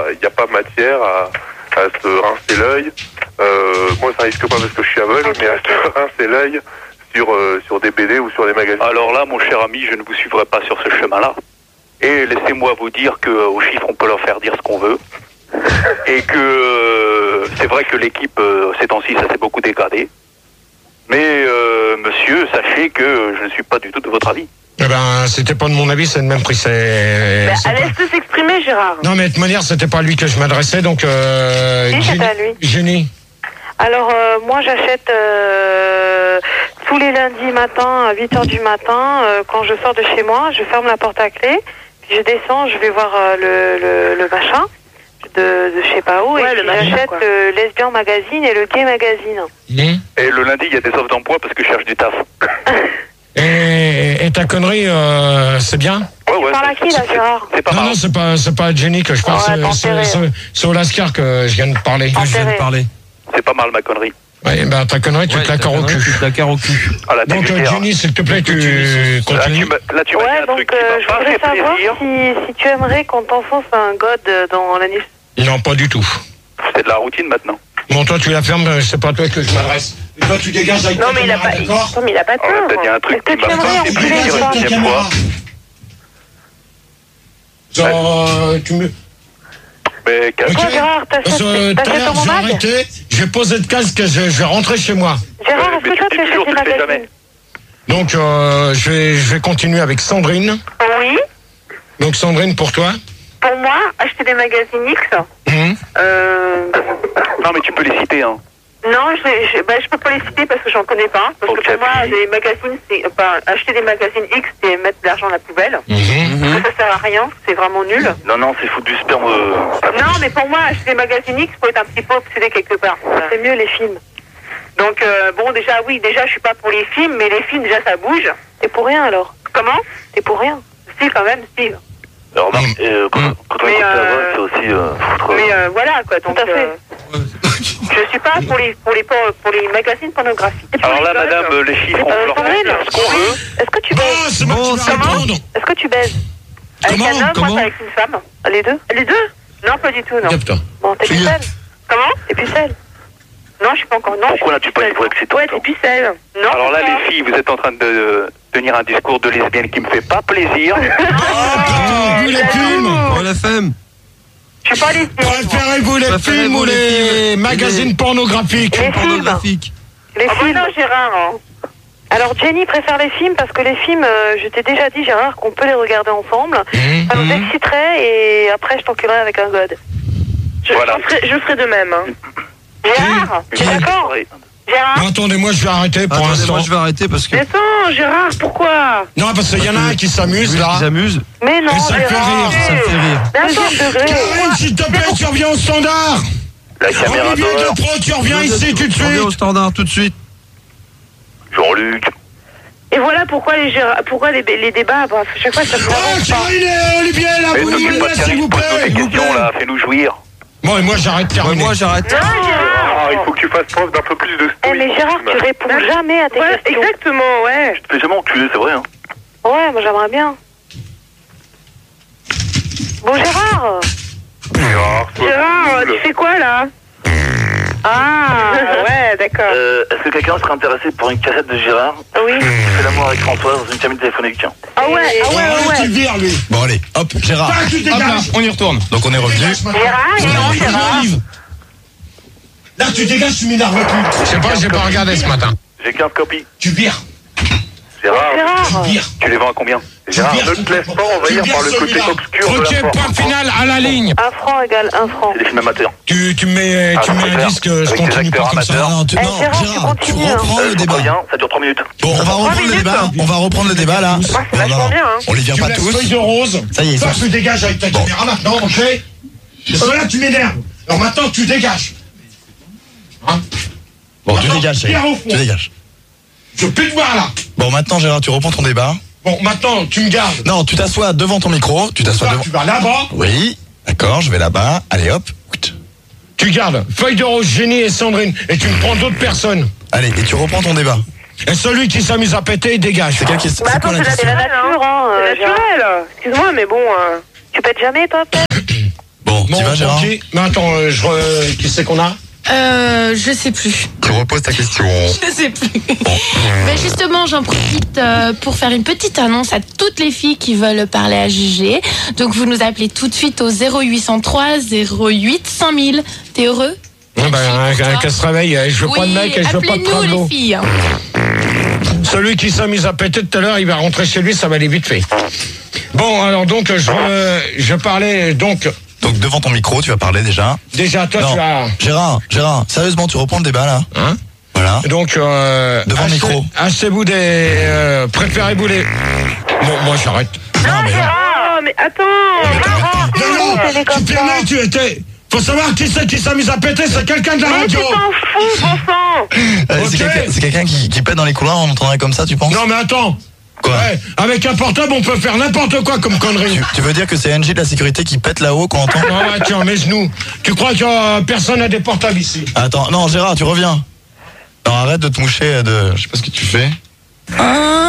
a pas matière à se rincer l'œil. Moi, ça risque pas parce que je suis aveugle, mais à se rincer l'œil sur des BD ou sur des magazines. Alors là, mon cher ami, je ne vous suivrai pas sur ce chemin-là. Et laissez-moi vous dire qu'aux chiffres, on peut leur faire dire ce qu'on veut. Et que c'est vrai que l'équipe, ces temps-ci, ça s'est beaucoup dégradé. Mais monsieur, sachez que je ne suis pas du tout de votre avis. Eh ben, c'était pas de mon avis, c'est le même prix. Laisse-le s'exprimer, Gérard. Non, mais de toute manière, c'était pas à lui que je m'adressais, donc... Si, c'était à lui. Jenny. Alors, moi, j'achète tous les lundis matin, à 8h du matin, quand je sors de chez moi, je ferme la porte à clé, puis je descends, je vais voir le machin de je sais pas où, Ouais, et puis j'achète le Lesbian Magazine et le Gay Magazine. Et le lundi, il y a des offres d'emploi parce que je cherche du taf. Et ta connerie, c'est bien? Ouais, Tu parles à qui, là, Gérard? C'est pas Non, mal. non, c'est pas à Jenny que je parle, c'est au Lascar que je viens de parler. C'est pas mal, ma connerie. Ouais, ben ta connerie, tu te la carres au cul. Ah, là, Donc, Jenny, s'il te plaît, tu continues. Là, tu m'as dit un donc, truc qui je m'a pas voudrais fait savoir plaisir. si tu aimerais qu'on t'enfonce un god dans l'anus. Non, pas du tout. C'est de la routine maintenant. Bon, toi, tu la fermes, c'est pas à toi que je m'adresse. Et toi, tu dégages avec Non, ta mais il a caméra, pas. d'accord? Non, mais il a pas Alors là, peur. t'as dit un truc Est-ce que qui tu m'a aimerais pas fait enculer plaisir une une femme? deuxième fois. Genre, tu me... Mais Ok. Toi, Gérard, Parce que tout à t'achètes l'heure, ton j'ai mag? arrêté, je vais poser le casque, je vais rentrer chez moi. Gérard, est-ce mais que toi, tu tu dis toujours, achètes des tu le fais magazines? Donc, je vais continuer avec Sandrine. Oui. Donc, Sandrine, pour toi. Pour moi, acheter des magazines X. Hum. Non, mais tu peux les citer, hein. Non, je peux pas les citer parce que j'en connais pas. Parce que Ok, pour moi, puis- les magazines, c'est acheter des magazines X, c'est mettre de l'argent à la poubelle. Mhm. Ça sert à rien, c'est vraiment nul. Non, non, c'est foutre du sperme. Non, mais pour moi, acheter des magazines X, faut être un petit peu obsédé quelque part. C'est mieux les films. Donc, bon, déjà, je suis pas pour les films, mais les films, déjà, ça bouge. T'es pour rien alors? Comment? T'es pour rien? Si, quand même, si. Alors, quand on Mais, écoute ta voix, c'est aussi foutre. Mais voilà, quoi. Donc, Tout à fait. je suis pas pour les magazines pornographiques. Alors là, madame, les chiffres, on peut leur Sandrine, faire ce qu'on veut. est-ce que tu Ah, baises? c'est moi qui vais répondre. Est-ce que tu baises? Avec Comment? un homme, Comment? moi, c'est avec une femme. Les deux? Les deux? Non, pas du tout, non. Putain. Bon, t'es pucelle? Comment? T'es pucelle? Non, je suis pas encore. Non, Pourquoi là, tu peux être pour exciter? Ouais, t'es pucelle. Non. Alors là, pourquoi? les filles, vous êtes en train de tenir un discours de lesbienne qui me fait pas plaisir. Préférez-vous les films? Oh la femme. Je suis pas lesbienne. Préférez-vous les films ou les magazines pornographiques? Les films. Pornographique. Les Ah bah films. non, Gérard. Hein. Alors Jenny préfère les films parce que les films, je t'ai déjà dit Gérard qu'on peut les regarder ensemble. Ça nous exciterait et après je t'enculerai avec un god. Voilà. Je ferai de même. Hein. Gérard, tu es d'accord? Gérard? Non, attendez, moi je vais arrêter pour Attendez, l'instant. moi je vais arrêter parce que. Mais attends, Gérard, pourquoi? Non, parce qu'il y en a un qui s'amuse là. Ils s'amusent. Mais non, Et ça me fait Gérard. rire. Ça me fait rire. Mais attends, Deuxième degré. Karine, s'il te plaît, tu reviens au standard. La caméra Olivier d'horreur. de Pro, tu reviens ici tout de On revient au suite. standard tout de suite. Jean-Luc. Et voilà pourquoi les débats, bah, à chaque fois ça me Oh, dérange pas. Karine et Olivier, là, Mais vous nous t'occupe pas de laissez, s'il Karine, vous pose-nous plaît. tes questions là, fais-nous jouir. Bon, et moi j'arrête de Ouais, terminer. moi j'arrête. Non, Gérard. Ah, il faut que tu fasses preuve d'un peu plus de Eh mais Gérard, tu réponds jamais à tes Ouais, questions. exactement, ouais. Tu te fais jamais enculer, c'est vrai, hein. Ouais, moi j'aimerais bien. Bon Gérard. Gérard, tu fais quoi là? Ah, ouais, d'accord. Est-ce que quelqu'un serait intéressé pour une cassette de Gérard Oui. qui fait l'amour avec François dans une cabine téléphonique? Ah ouais, ah ouais, Oh, tu ouais. le vire, lui. Bon allez, hop, Gérard. Ah, tu Hop là, dégages. on y retourne. Donc on est revenu. Gérard, Gérard. Là, tu dégages, tu m'énerves plus. Je sais pas, j'ai pas regardé ce matin. J'ai 15 copies. Tu vires. Gérard, Gérard. Tu vires. tu les vends à combien? Gérard, ne te laisse pas envahir par le côté obscur de Ok, la point force. final à la ligne. 1 franc égale 1 franc. C'est des films amateurs. Tu mets Ah, un super. disque, je Avec des continue acteurs pas comme ça. amateurs. Non, Eh, Gérard, tu continues, reprends le Je débat. reviens, ça dure 3 minutes. Bon, on va reprendre le débat. On va reprendre le débat là. c'est vachement bien, hein. On les vire Tu pas laisses tous. feuille de rose. Ça y est, Toi, ça. tu dégages avec ta caméra maintenant, ok? Parce que là, tu m'énerves. Alors maintenant, tu dégages. Hein? Bon, tu Maintenant, dégages, ça y est. viens au fond. Tu dégages. Je veux plus te voir là. Bon, maintenant Gérard, tu reprends ton débat. Bon, maintenant, tu me gardes. Non, tu t'assois devant ton micro. Tu t'assois Là, devant. tu vas là-bas. Oui, d'accord, je vais là-bas. Allez hop. Tu gardes feuille de rose, Jenny et Sandrine. Et tu me prends d'autres personnes. Allez, et tu reprends ton débat. Et celui qui s'amuse à péter, il dégage. C'est quelle question? Bah C'est quoi attends, la c'est question? la nature, hein, C'est naturel. Excuse-moi, mais bon. Tu pètes jamais toi, peut-être? Bon, Tu vas, Gérard? Mais attends, qui c'est qu'on a? Je sais plus. Tu reposes ta question. Je sais plus. Mais justement, j'en profite pour faire une petite annonce à toutes les filles qui veulent parler à Gégé. Donc, vous nous appelez tout de suite au 0803 08 5000. T'es heureux? Qu'elle se réveille. Je veux pas de mec et je veux pas de appelez-nous tableau. les filles. Celui qui s'est mis à péter tout à l'heure, il va rentrer chez lui, ça va aller vite fait. Bon, alors donc, je parlais donc... Donc devant ton micro, tu vas parler déjà. Déjà, toi, Non. tu as... Gérard, sérieusement, tu reprends le débat là? Hein? Voilà. Donc, devant le micro. Achetez-vous des... préférez-vous les... Bon, moi, j'arrête. Non, mais non. Ah, mais attends. Non, tu plaignais, tu étais... Faut savoir qui c'est qui s'est mis à péter, c'est quelqu'un de la Mais tu radio. t'en fous, bon sang. C'est quelqu'un qui pète dans les couloirs, on entendrait comme ça, tu penses? Non, mais attends. Quoi? Ouais, avec un portable, on peut faire n'importe quoi comme connerie. Tu veux dire que c'est NJ de la sécurité qui pète là-haut qu'on entend? Non, mais tiens, mes genoux. Tu crois que personne n'a des portables ici? Attends, non, Gérard, tu reviens. Non, arrête de te moucher de... Je sais pas ce que tu fais. Bon,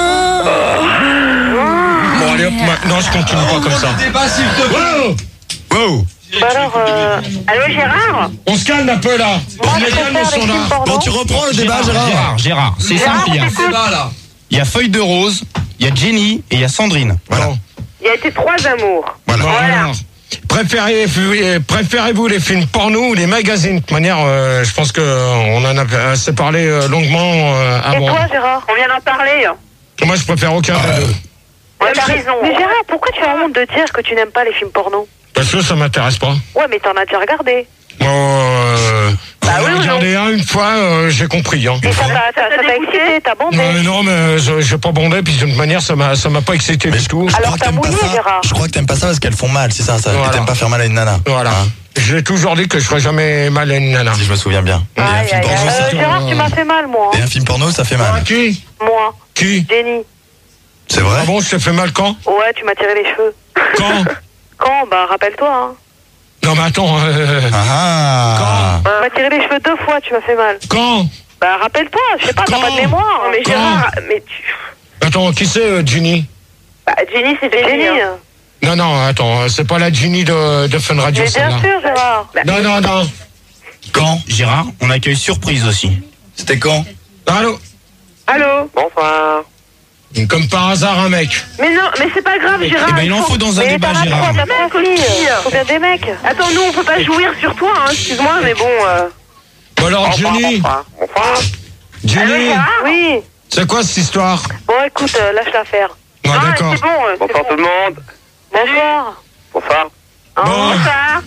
allez hop, maintenant, je continue pas comme ça. Wow. Wow. Bah alors, Allô, Gérard? On se calme un peu là. moi, Les je calmes préfère sont les films là. porno. Bon, tu reprends le débat, Gérard. Gérard, c'est simple. Il y a Feuille de Rose, il y a Jenny et il y a Sandrine. Voilà. Bon. Il y a été 3 amours. Voilà. Bon, alors, préférez-vous les films porno ou les magazines? De toute manière, je pense qu'on en a assez parlé longuement Et avant. toi, Gérard? On vient d'en parler. Moi, je préfère aucun des deux. Ouais, t'as raison. Mais Gérard, pourquoi tu as honte de dire que tu n'aimes pas les films porno? Parce que ça m'intéresse pas. Ouais, mais t'en as déjà regardé. Bah J'en ai oui ou regardé un une fois, j'ai compris. Hein. Et ça t'a excité, t'as bandé. Non, mais j'ai pas bandé, puis de toute manière, ça m'a pas excité du tout. Je Alors, crois que t'as t'aimes pas mouillé, ça. Gérard. Je crois que t'aimes pas ça parce qu'elles font mal, c'est ça. Voilà. Que t'aimes pas faire mal à une nana. Voilà. Hein? Je l'ai toujours dit que je ferais jamais mal à une nana. Si je me souviens bien. Et un Aïe, film aïe, porno, aïe. ça... Gérard, tu m'as fait mal, moi. Et un film porno, ça fait mal. Qui? Moi. Qui? Jenny. C'est vrai? Ah bon, je t'ai fait mal quand? Ouais, tu m'as tiré les cheveux. Quand? Quand? Bah, rappelle-toi, hein. Non, mais attends. Ah. Tu m'as tiré les cheveux 2 fois, tu m'as fait mal. Quand? Bah, rappelle-toi, je sais pas, t'as Quand? pas de mémoire. Non, mais Quand? Gérard, mais tu... Attends, qui c'est, Ginny? Bah, Jenny, c'est Jenny. Jenny. Non, attends, c'est pas la Ginny de Fun Radio, Mais celle-là. bien sûr, Gérard. Non. Quand? Gérard, on accueille surprise aussi. C'était quand? Allô? Allô? Bonsoir. Comme par hasard, un mec. Mais non, mais c'est pas grave, Gérard. Eh ben, il en faut dans un Mais débat, t'as Gérard. pas trop faut bien des mecs. Attends, nous, on peut pas jouir sur toi, hein, excuse-moi, mais bon... Bon alors, Ginny, Bonsoir. Allô, Ginny, Gérard? Oui. c'est quoi cette histoire? Bon, écoute, lâche l'affaire. Ouais, Ah, d'accord. c'est bon. Bonsoir tout le monde. Bonsoir. Bonsoir. Bon, Bonsoir.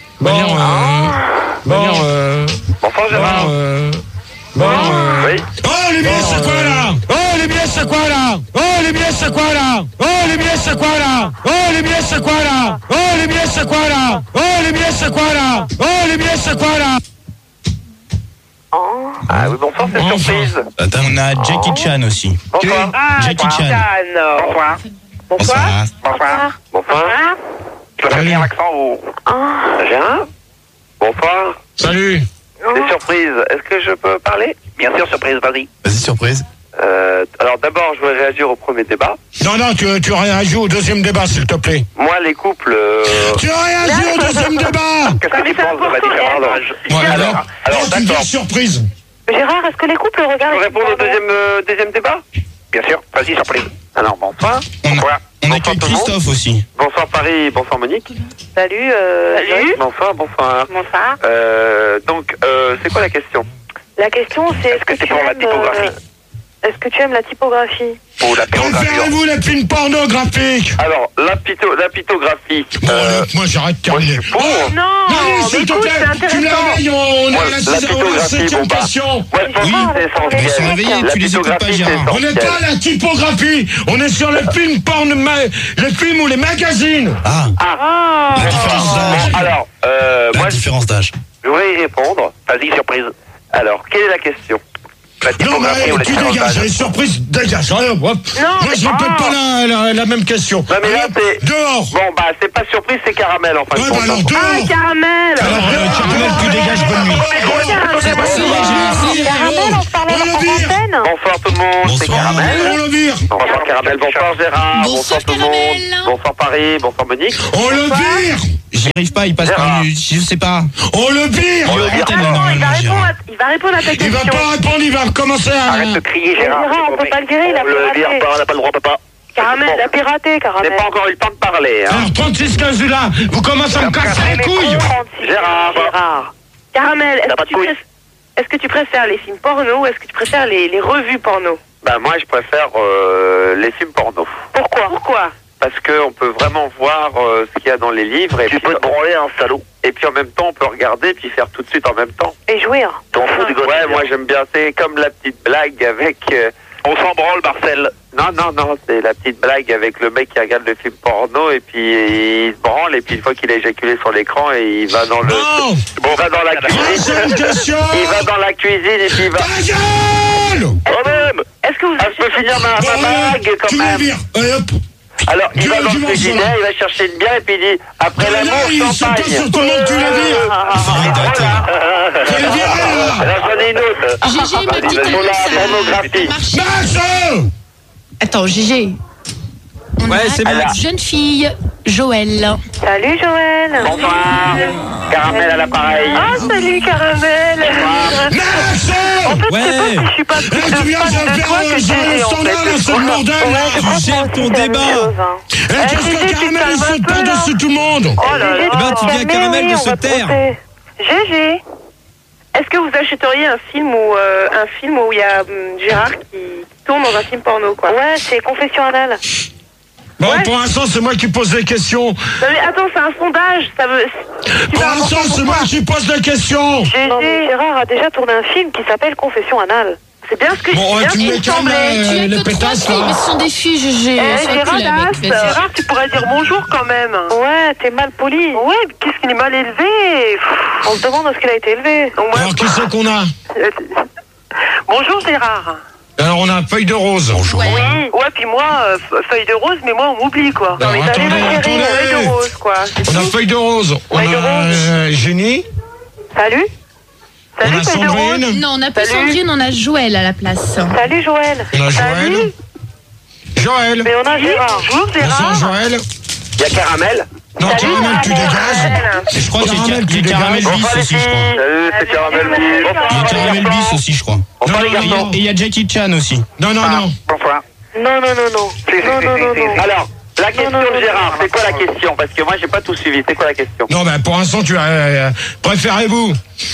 Bonsoir Gérard. Oui. Oh, les billets, c'est quoi là? Oh, les billets, c'est quoi là? Oh, les billets, c'est quoi là? Oh, les billets, c'est quoi là? Oh, les billets, c'est quoi là? Oh, les billets, c'est quoi là? Oh, les billets, c'est quoi là? Oh, les billets, c'est quoi là? Ah oui, bonsoir, c'est Enfin. surprise. Attends. On a Jackie Chan aussi. Bonsoir. Ah, Jackie Chan. Bonsoir. Bonsoir. Bonsoir. Bonsoir. Tu vas Salut. faire l'accent ou... Gérard. Bonsoir. Salut. C'est surprise. Est-ce que je peux parler? Bien sûr, surprise, vas-y. Vas-y, surprise. Alors d'abord, je voudrais réagir au premier débat. Non, tu réagis au deuxième débat, s'il te plaît. Moi, les couples... Tu réagis au deuxième débat. Qu'est-ce que tu penses de ma différence d'âge? Ouais, Alors, tu dis d'accord. surprise. Gérard, est-ce que les couples Je regardent peux les répondre au films deuxième débat? Bien sûr, vas-y, surprise. Alors, bonsoir. Bonsoir. On Bonsoir accueille tout le monde. Christophe aussi. Bonsoir Paris, bonsoir Monique. Salut, Salut. Bonsoir, bonsoir. Bonsoir. Donc, c'est quoi la question? La question, c'est est-ce que c'est tu pour la aimes... typographie? Est-ce que tu aimes la typographie? Ou la pyrographie? Préférez-vous les films pornographiques? Alors, la pythographie. Bon, moi j'arrête de Moi, je terminer. suis pour. Non, Allez, mais s'il te écoute, plaît, c'est tu me intéressant. réveilles, on est Ouais, à la la 7e pythographie, bon, question. Ouais, pour Oui, moi, c'est on essentiel. est Ils sont réveillés, La tu les écoutes pas, pythographie, Gérard. c'est On n'est essentiel. pas à la typographie, on est sur les films les films ou les magazines. Ah, la différence d'âge. Bon, alors, La moi, différence d'âge. je voudrais y répondre. Vas-y, surprise. Alors, quelle est la question? La Non, typographie ou mais la tu différence dégages, d'âge? les surprises, dégage. Allez, hop. Moi, je répète pas la même question. Non, mais là, Allez, c'est... dehors. Bon, bah, c'est pas surprise, c'est caramel, en fin de Ouais, compte. bah alors, Ah, dehors. caramel. Alors, Caramel, tu dégages, bonne nuit. Caramel, on se parlait Oh, en le antenne. Bonsoir tout le monde, c'est Bonsoir. Caramel. On le vire. Bonsoir Caramel, bonsoir Gérard, Bonsoir, tout le monde. Caramel. Bonsoir Paris, bonsoir Monique. On le vire. J'y arrive pas, il passe par une... Je sais pas. On le vire. Il est en antenne, Ah, normalement, Gérard. Il va répondre à ta Il va pas répondre, il va recommencer à... Arrête de crier Gérard. Gérard, on peut pas le virer, il a On le piraté. vire pas, on n'a pas le droit, papa. Caramel, il a piraté, J'ai Caramel. pas encore eu le temps de parler, hein. Alors 36-15 là, vous commencez à me casser les couilles. 36. Gérard. Caramel, T'as pas de couilles. est-ce que tu préfères les films porno ou est-ce que tu préfères les revues porno? Bah moi je préfère les films porno. Pourquoi? Parce qu'on peut vraiment voir ce qu'il y a dans les livres. Et tu peux te branler un salaud. Et puis en même temps on peut regarder et puis faire tout de suite en même temps. Et jouer. T'en fous du Ouais, moi j'aime bien. C'est comme la petite blague avec... On s'en branle, Marcel. Non, c'est la petite blague avec le mec qui regarde le film porno et puis il se branle et puis une fois qu'il a éjaculé sur l'écran et il va dans le... Non. Il va dans la cuisine. Question. Il va dans la cuisine et puis il va... Ta gueule. Quand même. Est-ce que vous Ah, je peux finir ma Bon, blague quand tu le même. vires. Allez, hop. Alors, il va dans Du le frigidaire, morceau. il va chercher une bière et puis il dit après Là, l'amour, il se passe sur champagne. tout le monde, tu le vires. Tu le vires, là. Là, j'en ai une autre. Gégé, ma petite Sur la pornographie. marché. Max. Attends, Gégé. On Ouais, a c'est une Max. jeune fille, Joël. Salut Joël. Bonsoir. Caramel à l'appareil. Ah, salut Caramel. Max. En fait, Ouais. je sais pas si je suis pas plus Eh, tu viens de fan de faire toi le que genre Gégé, en standard, fait. c'est le bordel. Ouais, je crois Tu gères que ton c'est la même débat. chose, hein. Eh, qu'est-ce Gégé, que tu Caramel, calmes il un saute peu, là. par-dessus tout le monde. Oh là là. Eh ben, tu dis à Caramel de se taire. Gégé, est-ce que vous achèteriez un film où il y a Gérard qui tourne dans un film porno, quoi? Ouais, c'est Confession anale. Bon, Ouais. pour l'instant, c'est moi qui pose les questions. Non mais attends, c'est un sondage, ça veut... Pour l'instant, c'est moi qui pose les questions. Gégé, Gérard a déjà tourné un film qui s'appelle Confession anale. C'est bien ce que Bon, je tu dis. me calmes Tu as les que 3 pétasses, filles, mais là. ce sont des filles, Gégé. Sois Gérard, cool avec, vas-y. Gérard, tu pourrais dire bonjour quand même. Ouais, t'es mal poli. Ouais, mais qu'est-ce qu'il est mal élevé. On se demande est-ce qu'il a été élevé. Alors, qui c'est qu'on a? Bonjour Gérard. Alors, on a Feuille de Rose. Bonjour. Oui. Ouais, puis moi, feuille de rose, mais moi on m'oublie quoi. Alors, mais attendez, feuille de rose quoi. On a Feuille de Rose. On Feuille de a Génie. Salut. On Salut a feuille de rose. Sandrine. Non, on n'a pas Salut. Sandrine, on a Joël à la place. Salut Joël. On a Salut. Joël. Joël. Mais on a Gérard. Bonjour Bonsoir, Gérard. Joël. Il y a Caramel. Non, Salut, Caramel, tu Joël. dégages. Et je crois qu'il y Caramel, a tu Caramel dégages. bis aussi, je crois. Salut, c'est Caramel Bis. Il y a Bonsoir les Caramel bis garçons. aussi, je crois. Bonsoir les Non, non, garçons. Et il y a Jackie Chan aussi. Non, non, non. Bonsoir. Non. Non. Alors, la question non, de non, Gérard, non. c'est quoi la question? Parce que moi, j'ai pas tout suivi. C'est quoi la question? Non, ben, pour l'instant, tu as. Préférez-vous,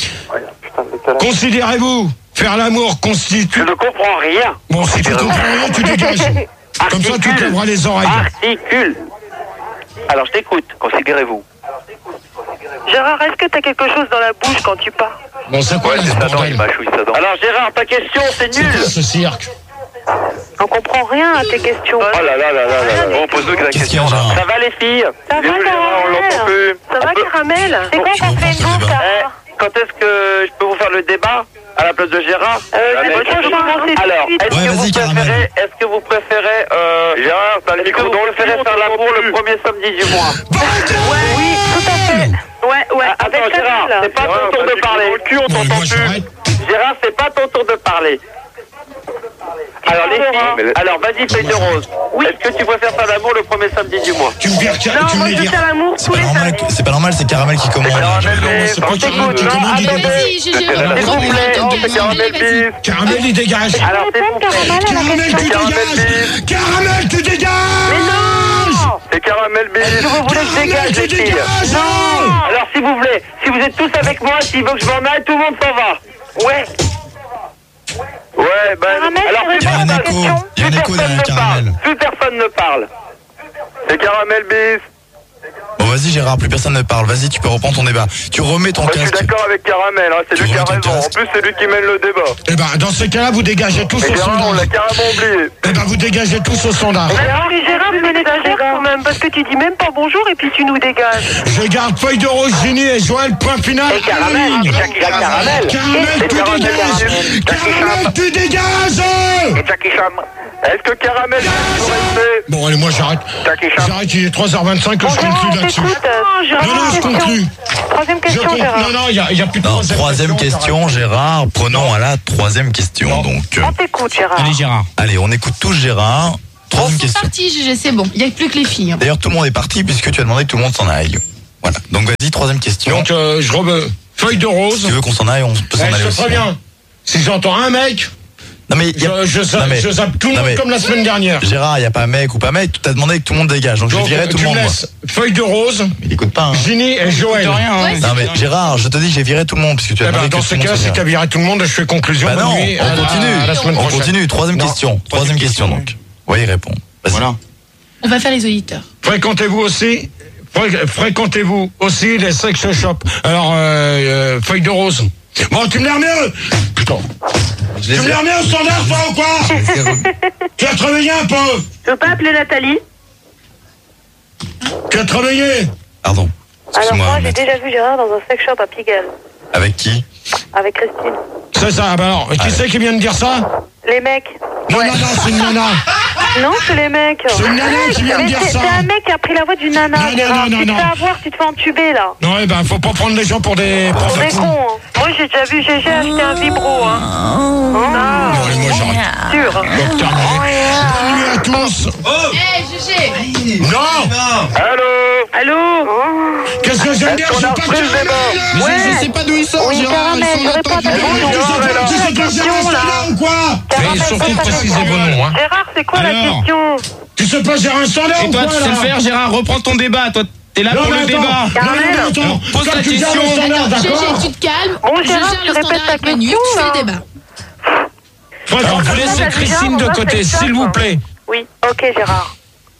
considérez-vous, faire l'amour Je constitue. ne comprends rien. Bon, si tu comprends rien, tu dégages. Comme ça, tu te lèveras les oreilles. Articule. Alors, je t'écoute. Considérez-vous. Gérard, est-ce que t'as quelque chose dans la bouche quand tu parles? Bon, c'est quoi, là, ce bordel? Alors, Gérard, ta question, c'est C'est nul. quoi ce cirque? On comprend rien à tes questions. Oh là là là là là là. Bon, pose-nous que la Qu'est-ce qu'il y question, a, là. Gérard? Ça va, les filles? Ça va, Désolé, Caramel? on l'entend plus. Ça va, On peut- Caramel? C'est quoi qu'on fait une bouffe, là? Quand est-ce que je peux vous faire le débat à la place de Gérard? c'est bon, je vais commencer tout de Alors, suite. Ouais, vas-y, Caramel. est-ce que vous préférez, Gérard, t'as le micro, vous préférez faire l'amour le premier samedi du mois? Oui, tout à fait. Ouais, avec Attends, Gérard, Camille. c'est pas ton tour de parler. Bon, moi, j'arrête. Gérard, c'est pas ton tour de parler. Alors, les filles, alors vas-y, feuille de rose. Est-ce que tu préfères faire l'amour le premier samedi du mois? Tu me vires, tu Non, me moi les je vires. fais l'amour tous les samedis. C'est pas normal, c'est Caramel qui commande. C'est pas Caramel qui commande, il dégage. Vas-y, Gégé, S'il vous plaît, c'est Caramel Bis. Caramel, il dégage. Alors, s'il vous plaît. Caramel, tu dégages. Caramel, tu dégages. C'est Caramel Bis. Est-ce que vous voulez que je dégage, Tu les filles? dégages. Alors, s'il vous plaît, si vous êtes tous avec moi, s'il veut que je m'en aille, tout le monde s'en va. Ouais. Ouais, ben. Caramel, Alors, ça plus répond à personne, ta question. Il y a un plus écho personne derrière ne Caramel. parle. Plus personne ne parle. C'est Caramel Bis. Bon, vas-y, Gérard, plus personne ne parle. Vas-y, tu peux reprendre ton débat. Tu remets ton Moi, je suis casque. d'accord avec Caramel, hein, c'est Tu lui qui a remets ton raison. En casque. plus, c'est lui qui mène le débat. Eh ben, dans ce cas-là, vous dégagez tous Et au Gérard, on l'a standard. carrément oublié. Eh ben, vous dégagez tous au standard. Mais Gérard, tu m'exagères quand même, parce que tu dis même pas bonjour et puis tu nous dégages. Je garde Feuille de Rose, Génie et Joël, point final. Et Caramel, ligne. Caramel. Caramel, tu dégages. Caramel, tu dégages. Et Jackie Chan. Est-ce que Caramel est rester? Bon, allez, moi, j'arrête. Jackie Chan. J'arrête, il est 3h25 que je conclue là-dessus. Écoute, Non, non, je conclue. troisième question, Gérard. Non, il y a plus de troisième question, Gérard. Prenons à la troisième question. Donc, on t'écoute, Gérard. Allez, Gérard. allez, on écoute tous Gérard. Troisième C'est question. parti, GG, c'est bon. Il n'y a plus que les filles. D'ailleurs, tout le monde est parti puisque tu as demandé que tout le monde s'en aille. Voilà. Donc, vas-y, troisième question. Donc, feuille de rose. Si tu veux qu'on s'en aille, on peut s'en aller Je aussi. sais très bien. Si j'entends un mec, Non, mais je zappe tout le monde comme la semaine dernière. Gérard, il n'y a pas mec ou pas mec. Tu t'as demandé que tout le monde dégage. Donc, je virerai tout le monde. Tu me laisses feuille de rose, Mais il écoute pas. Hein. Ginny et Joël. Non, mais Gérard, je te dis, j'ai viré tout le monde puisque tu as demandé que Dans tout ce le monde cas, se si vire. tu as viré tout le monde, je fais conclusion. Bah non, bonne nuit, on continue. à la semaine On prochaine. continue. Troisième Non. question. Troisième question, donc. Oui, il répond. Vas-y. Voilà. On va faire les auditeurs. Fréquentez-vous aussi les sex shops. Alors, feuille de rose. Bon, tu me l'as remis. Putain. Tu me l'as remis au standard, toi, ou quoi? Tu as travaillé un peu. Je peux pas appeler Nathalie? Tu as travaillé. Pardon. Alors moi, j'ai maître. déjà vu Gérard dans un sex shop à Pigalle, Avec qui? avec Christine. C'est ça. Bah alors, qui c'est qui vient de dire ça? Les mecs. Non, c'est une nana. Non, c'est les mecs. C'est une nana qui vient de Mais dire c'est ça. un mec qui a pris la voix d'une nana, Non, Gérard. non, Tu te non. fais avoir, tu te fais entuber, là. Non, faut pas prendre les gens pour des... On est con, hein. Moi, j'ai déjà vu GG acheter un vibro, hein. Non, allez, moi, j'arrête. Sûr. Donc, terminé. Bonne nuit à tous. Hé, GG. Non. Allô? Qu'est-ce que j'aime bien? Je sais pas qui Je sais pas d'où il sort, Oui, Gérard. Caramel, Ils sont là, réponds à ta toi, question. Tu sais pas gérer un standard ou quoi? Caramel, Mais surtout, pose ta précisez question. vos noms, hein. Gérard, c'est quoi la Alors. question? Tu sais pas gérer un standard Et ou toi, quoi, tu sais le là? faire, Gérard. Reprends ton débat. Toi, t'es là Non, pour mais le attends. débat. Non, mais attends. Alors, pose Toi, ta tu gères question. le standard, Attends, d'accord? GG, tu te calmes. Bon, Je Gérard, gère tu le répètes standard ta avec Manu, question, tu fais là. le débat. Frère, vous laissez Christine de côté, s'il vous plaît. Oui, ok, Gérard.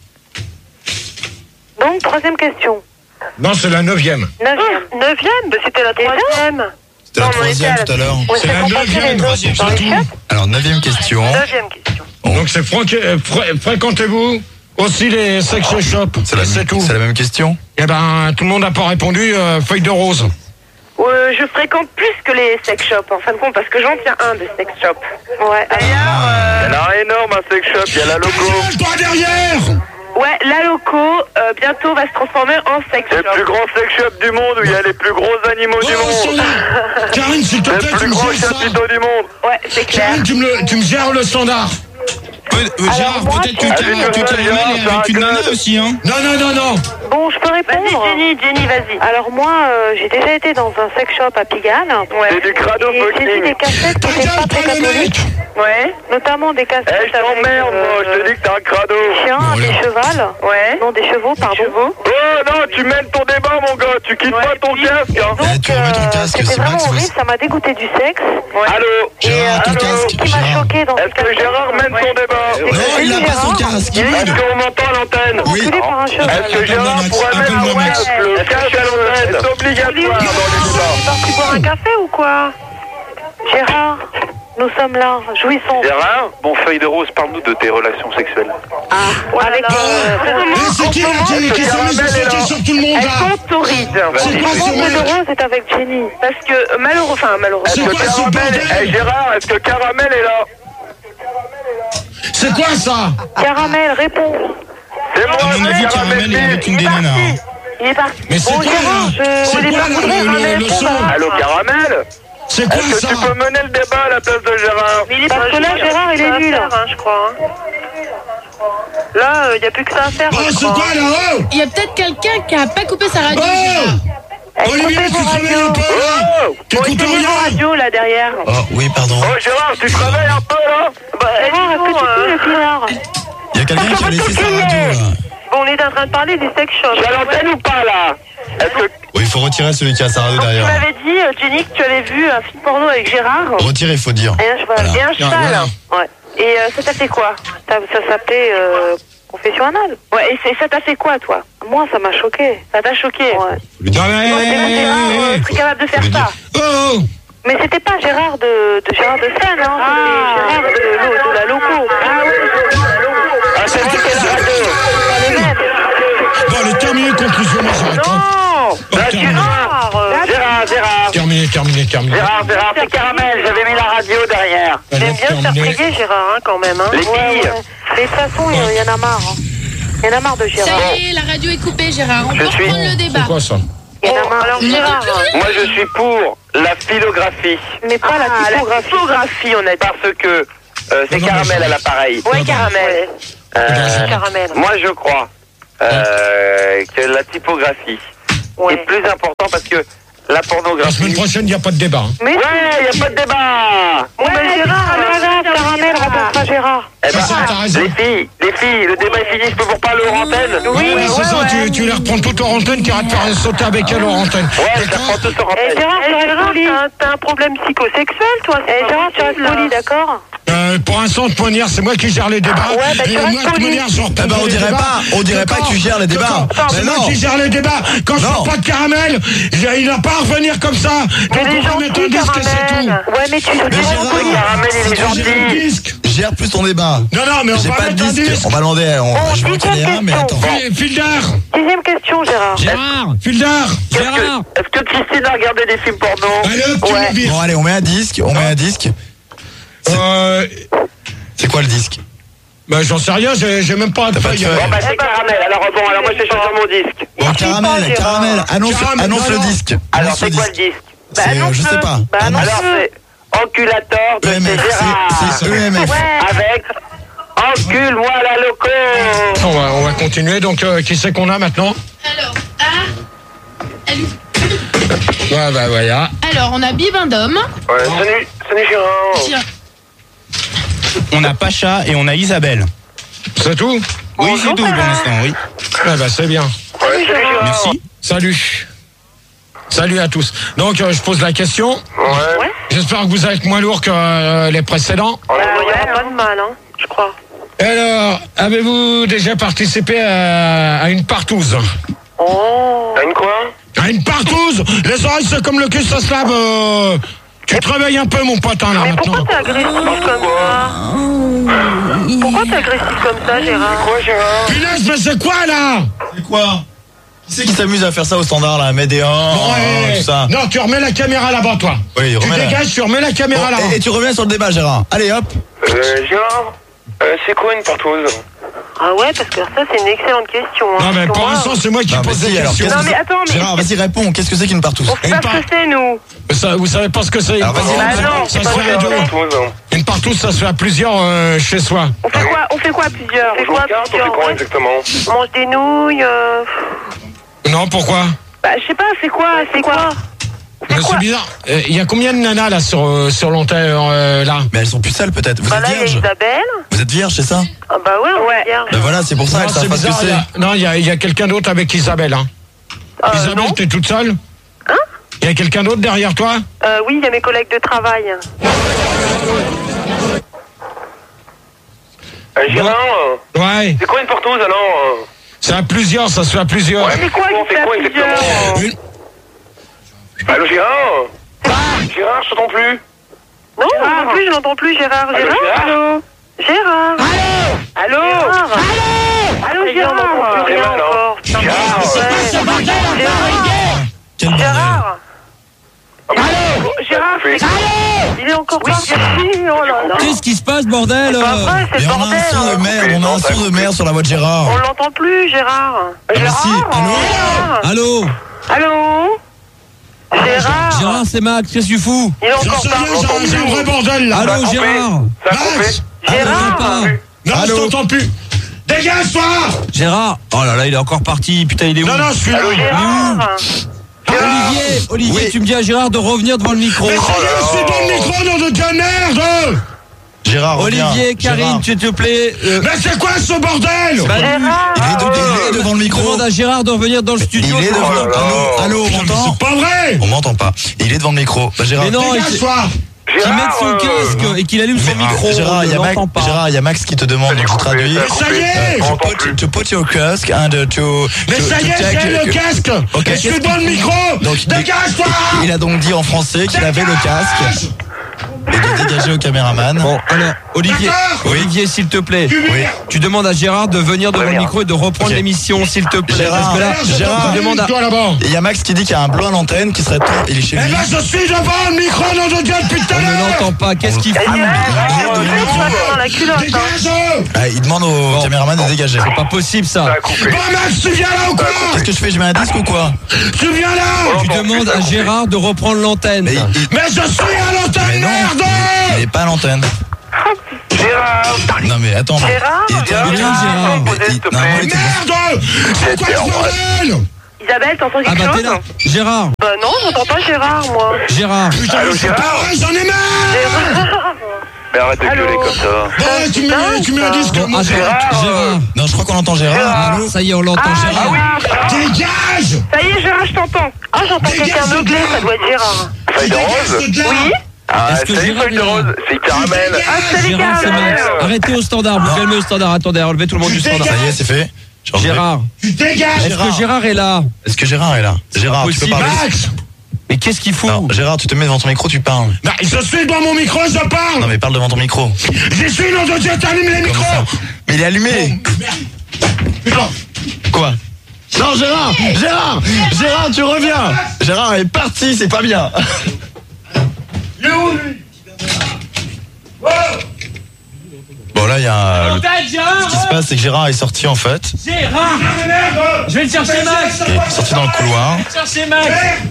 Donc, troisième question. Non, c'est la 9e. Neuvième? C'était la troisième. C'était la troisième tout à l'heure. Ouais, C'est la 9e, troisième, dans c'est les tout. chiottes. Alors, 9e question. Neuvième question. Donc, c'est fréquentez-vous aussi les sex shops? C'est tout. C'est la même question. Eh ben, tout le monde n'a pas répondu, feuille de rose. Je fréquente plus que les sex shops, en fin de compte, parce que j'en tiens un de sex shop. Ouais. D'ailleurs, Elle a énorme un sex shop, il y a la logo. Pas derrière! ouais, la loco, bientôt va se transformer en sex C'est le shop. plus grand sex shop du monde où il y a les plus gros animaux du monde. Karine, s'il te C'est plaît, le tu plus me gros gères ça. chapiteau du monde. Ouais, c'est clair. Karine, tu me gères le standard. Gérard, moi, peut-être que tu- Caramel est avec une nana aussi, hein. Non. Bon, je peux répondre. Vas-y, Jenny, vas-y. Alors moi, j'ai déjà été dans un sex shop à Pigalle. Ouais. C'est du crado Et j'ai vu des fucking. cassettes Ta qui étaient pas gueule, très pas le catholiques. mec. Ouais. Notamment des cassettes Eh, je t'emmerde, moi, je te dis que t'es un crado. chiens, des chevals. Ouais. Non, des chevaux, pardon. Oh non, tu mènes ton débat, mon gars, tu quittes pas ton casque, hein. Eh, tu remets ton casque, c'était c'est vraiment Max. horrible, ça m'a dégoûté du sexe. Allô? Gérard, ton allô, casque. Ce qui m'a Gérard. choqué dans Est-ce que Gérard mène son débat? Non, il a pas son casque. Est-ce qu'on m'entend à l'antenne? Oui. Enculé par un cheval. Est-ce que Gérard Max, pourrait mettre appelle-moi son Max. casque, le casque à l'antenne? C'est obligatoire dans les débats. Tu parti boire un café ou quoi? Gérard, nous sommes là, jouissons. Gérard, bon, feuille de rose, parle-nous de tes relations sexuelles. Avec Et c'est qui là qui s'est mis sur tout le monde elles là? sont torrides. C'est quoi ce Le mec? rose est avec Jenny. Parce que malheureusement. C'est Est-ce que quoi ce Caramel, bordel? Gérard, est-ce que Caramel est là? C'est quoi ça? Caramel, réponds. C'est moi, À mon avis, Caramel est avec une des nanas, hein. Il est parti. Mais c'est Bon, quoi Gérard, là? C'est quoi là le son? Allô, Caramel? C'est quoi Est-ce que ça? tu peux mener le débat à la place de Gérard? Parce que là, Gérard, il est nul. Je crois. Là, il n'y a plus que ça à faire. Oh, c'est quoi là? Oh! Il y a peut-être quelqu'un qui a pas coupé sa radio, Oh! Gérard. Olivier, tu te réveilles un peu là? Oh! T'écoutes Écoutez vos rien? radios, là, derrière. Oh, oui, pardon. Oh, Gérard, tu te réveilles un peu là? Gérard, est-ce que tu peux le pinard? Il y a quelqu'un qui a laissé sa radio là. Bon, on est en train de parler des sex shops. Tu as l'antenne ou pas là? Est-ce que... Oui, il faut retirer celui qui a sa radio Tu derrière. m'avais dit, Jenny, que tu avais vu un film porno avec Gérard. Retirer, il faut dire. Et un cheval. Voilà. Et un cheval. voilà. Ouais. Et ça t'a fait quoi? Ça s'appelait confession anale. Ouais, et ça t'a fait quoi, toi? Moi, ça m'a choqué. Ça t'a choqué? Ouais. Non mais... Gérard serait capable de faire ça. Oh! Mais c'était pas Gérard de Gérard de Seine, hein. C'était Gérard de la loco. Ah ouais, Ah, c'est moi qui ai la radio. les mêmes. Bon, allez, terminé, conclusion, moi j'arrête. hein. Non! Oh, terminé. Gérard. Terminé. Gérard, c'est Caramel, j'avais mis la radio derrière. Allez, J'aime bien se faire terminé. prier, Gérard, hein, quand même. Hein. Les filles. Mais de toute façon, il y en a marre. Hein. Il y en a marre de Gérard. Ça y est, la radio est coupée, Gérard. On peut Je suis- reprendre le débat. C'est quoi ça? Il y en a marre. Alors Gérard. Moi, je suis pour la philographie. Mais pas la typographie. La typographie, on a parce que c'est caramel à l'appareil. Ouais, caramel. Caramel. Moi, je crois que la typographie est plus important parce que la pornographie... La semaine prochaine, il n'y a pas de débat. Hein. Mais il n'y a pas de débat. Bon, mais Gérard, caramel remplacera Gérard. Eh ben, les filles, le débat est fini, je peux vous reparler hors antenne. Oui, c'est ça, tu les reprends toutes hors antenne, tu iras te faire sauter avec elle hors antenne. Ouais, je les reprends toutes hors antenne. Gérard, t'as un problème psychosexuel, toi. Gérard, tu restes poli, d'accord? Pour l'instant, de manière, c'est moi qui gère les débats. Ouais, bah, et moi, de manière, je reprends on dirait pas que tu gères les débats. C'est moi qui gère les débats. Quand je prends pas de caramel, il n'a pas à revenir comme ça. Mais les gentils, caramel. Ouais, mais tu caramel, il est gentil. Gère plus ton débat. Non, mais on va pas de mettre un disque. On va demander, je vais en tirer un, mais attends. Fildar. 10e question, Gérard. Fildar. Est-ce que Christine a regardé des films porno? Allez, bon, allez, on met un disque. C'est quoi le disque? Bah j'en sais rien, j'ai même pas de feuille. Bon bah c'est caramel, alors moi je vais changer mon disque. Bon, caramel, annonce le disque. Alors c'est quoi le disque? Je sais pas. Alors c'est Enculator de Gérard. C'est EMF. Avec Encule-moi la loco. On va continuer, donc qui c'est qu'on a maintenant? Alors, voilà. Alors, on a Bibendum. Ouais, salut Gérard. On a Pacha et on a Isabelle. C'est tout? Oui, c'est tout pour l'instant, oui. C'est bien. Ouais, salut Gérard. Merci. Salut à tous. Donc, je pose la question. Ouais. J'espère que vous êtes moins lourd que les précédents. Il n'y a pas de mal, hein, je crois. Alors, avez-vous déjà participé à une partouze? T'as une quoi? À une partouze? Les oreilles, c'est comme le cul, ça se lave. Tu te réveilles un peu, mon potin, là, mais maintenant. pourquoi t'es agressif comme ça? Pourquoi t'es agressif comme ça, Gérard? Quoi, Gérard? Punaise, mais c'est quoi, là? C'est quoi? Qui c'est qui s'amuse à faire ça au standard, là? Mettre des tout ça. Non, tu remets la caméra là-bas, toi. Oui, tu dégages, tu remets la caméra là. Et tu reviens sur le débat, Gérard. Allez, hop. Gérard, c'est quoi une partouze? Ah ouais, parce que ça, c'est une excellente question. Hein. Non, mais pour l'instant, c'est moi qui pose des questions. Non, mais attends, mais... Gérard, vas-y, réponds. Qu'est-ce que c'est qu'une partouze? On sait pas ce que c'est, nous. Vous savez pas ce que c'est? Alors, vas-y, non, ça se fait à deux. Une partouze, ça se fait à plusieurs chez soi. On fait quoi à plusieurs? On joue aux cartes, on fait quoi exactement? On mange des nouilles. Non, pourquoi? Bah, je sais pas, c'est quoi? C'est bizarre. Il y a combien de nanas là sur l'antenne là? Mais elles sont plus sales peut-être. Vous êtes là, il y a vierge? Isabelle. Vous êtes vierge, c'est ça? Ah bah ouais, on est vierge. Ben voilà, c'est pour ça, elles savent pas ce que c'est. Non, il y a quelqu'un d'autre avec Isabelle. Hein. Isabelle, t'es toute seule? Hein? Il y a quelqu'un d'autre derrière toi? Oui, il y a mes collègues de travail. Gérard, Ouais. c'est quoi une partouze alors? C'est à plusieurs, ça se fait à plusieurs. Ouais, C'est quoi on fait quoi exactement? Allô Gérard? Gérard, je t'entends plus. Non, non plus, je n'entends plus Gérard. Allô, Gérard? Allô? Allô, Gérard? On plus rien encore. Quel bordel. Gérard, il est encore parti. Oh là là. Qu'est-ce qui se passe, bordel? C'est pas vrai, c'est Mais on a bordel. un son de merde, on a un son de merde sur la voix de Gérard. On l'entend plus, Gérard. Ah bah si, allô? Allô? Gérard? Gérard, c'est Max, qu'est-ce que tu fous? Il est J'en encore sais rien, parti. j'ai un vrai bordel là. Allô, Gérard? Ça a coupé. Max! Gérard? Non, je t'entends plus. Dégage-toi! Gérard? Oh là là, il est encore parti, putain, il est où? Non, je suis là. Gérard? Olivier, tu me dis à Gérard de revenir devant le micro. Mais ça y est, je suis dans le micro, nom de ta merde! Gérard, Olivier, Karine, s'il te plaît. Mais c'est quoi ce bordel? Il est devant le micro. Demande à Gérard de revenir dans le studio. Il est devant. Allô, on m'entend? C'est pas vrai! On m'entend pas. Il est devant le micro. Bah, Gérard. Mais non, Dégage-toi! qu'il mette son casque et qu'il allume son micro. Gérard, il y a Max qui te demande, donc je traduis. Ça y est! To put your casque and to. Mais ça y est, j'ai le casque! Ok. Je suis dans le micro! Donc, Dégage-toi! il a donc dit en français qu'il avait le casque. et de dégager au caméraman. Bon, alors, Olivier, s'il te plaît. Oui. Tu demandes à Gérard de venir devant le micro et de reprendre l'émission, s'il te plaît. Gérard, parce que là, Gérard, tu demandes à... Et il y a Max qui dit qu'il y a un bleu à l'antenne qui serait temps. Il est chez lui. Eh ben, je suis devant le micro, non, je dis depuis tout à On ne l'heure. l'entend pas. Qu'est-ce qu'il fout? Dans la culotte. Dégage. Ah, il demande au caméraman de dégager. C'est pas possible, ça. Bon, Max, tu viens là ou quoi? Qu'est-ce que je fais? Je mets un disque ou quoi? Tu viens là. Tu demandes à Gérard de reprendre l'antenne. Mais Mais je suis à l'antenne, non, merde. il n'est pas à l'antenne. Gérard. Non mais attends. Gérard, Il était Gérard, invité. Gérard. Mais non, il était- Merde. C'est quoi ce bordel? Isabelle, t'entends Ah quelque bah t'es chose? là. Gérard. Bah non, j'entends pas Gérard, moi. Gérard. Putain, c'est pas vrai, j'en ai marre. Mais arrête de gueuler comme ça. Ouais, tu mets un disque. Bon, moi, attends, Gérard. Gérard. Non, je crois qu'on entend Gérard. Allô? Ça y est, on l'entend, Gérard. Dégage. Ça y est, Gérard, je t'entends. Ah, j'entends quelqu'un meugler, ça doit être Gérard. Feuille de rose. Oui. Ah, Est-ce que salut, Gérard feuille de est là? rose. C'est caramel. Ah, salut, Gérard, c'est Caramel. Max. Arrêtez au standard, vous calmez au standard. Attendez, relevez tout le monde du standard. Ça y est, c'est fait. J'ai enlevé. Gérard. Tu dégages. Est-ce que Gérard est là? Est-ce que Gérard est là? Gérard, tu peux possible. parler? Max. Mais qu'est-ce qu'il fout? Non, Gérard, tu te mets devant ton micro, tu parles. Bah, je suis devant mon micro, je parle. Non mais parle devant ton micro. Je suis dans un jet, allume les Comme micros. ça. Mais il est allumé. Putain. Quoi? Non Gérard, Gérard, tu reviens. Gérard est parti, c'est pas bien. Il est où, lui? Bon là il y a ce qui se passe, c'est que Gérard est sorti en fait. Gérard. Je vais te chercher Max. Il est sorti dans le couloir. Chercher Max.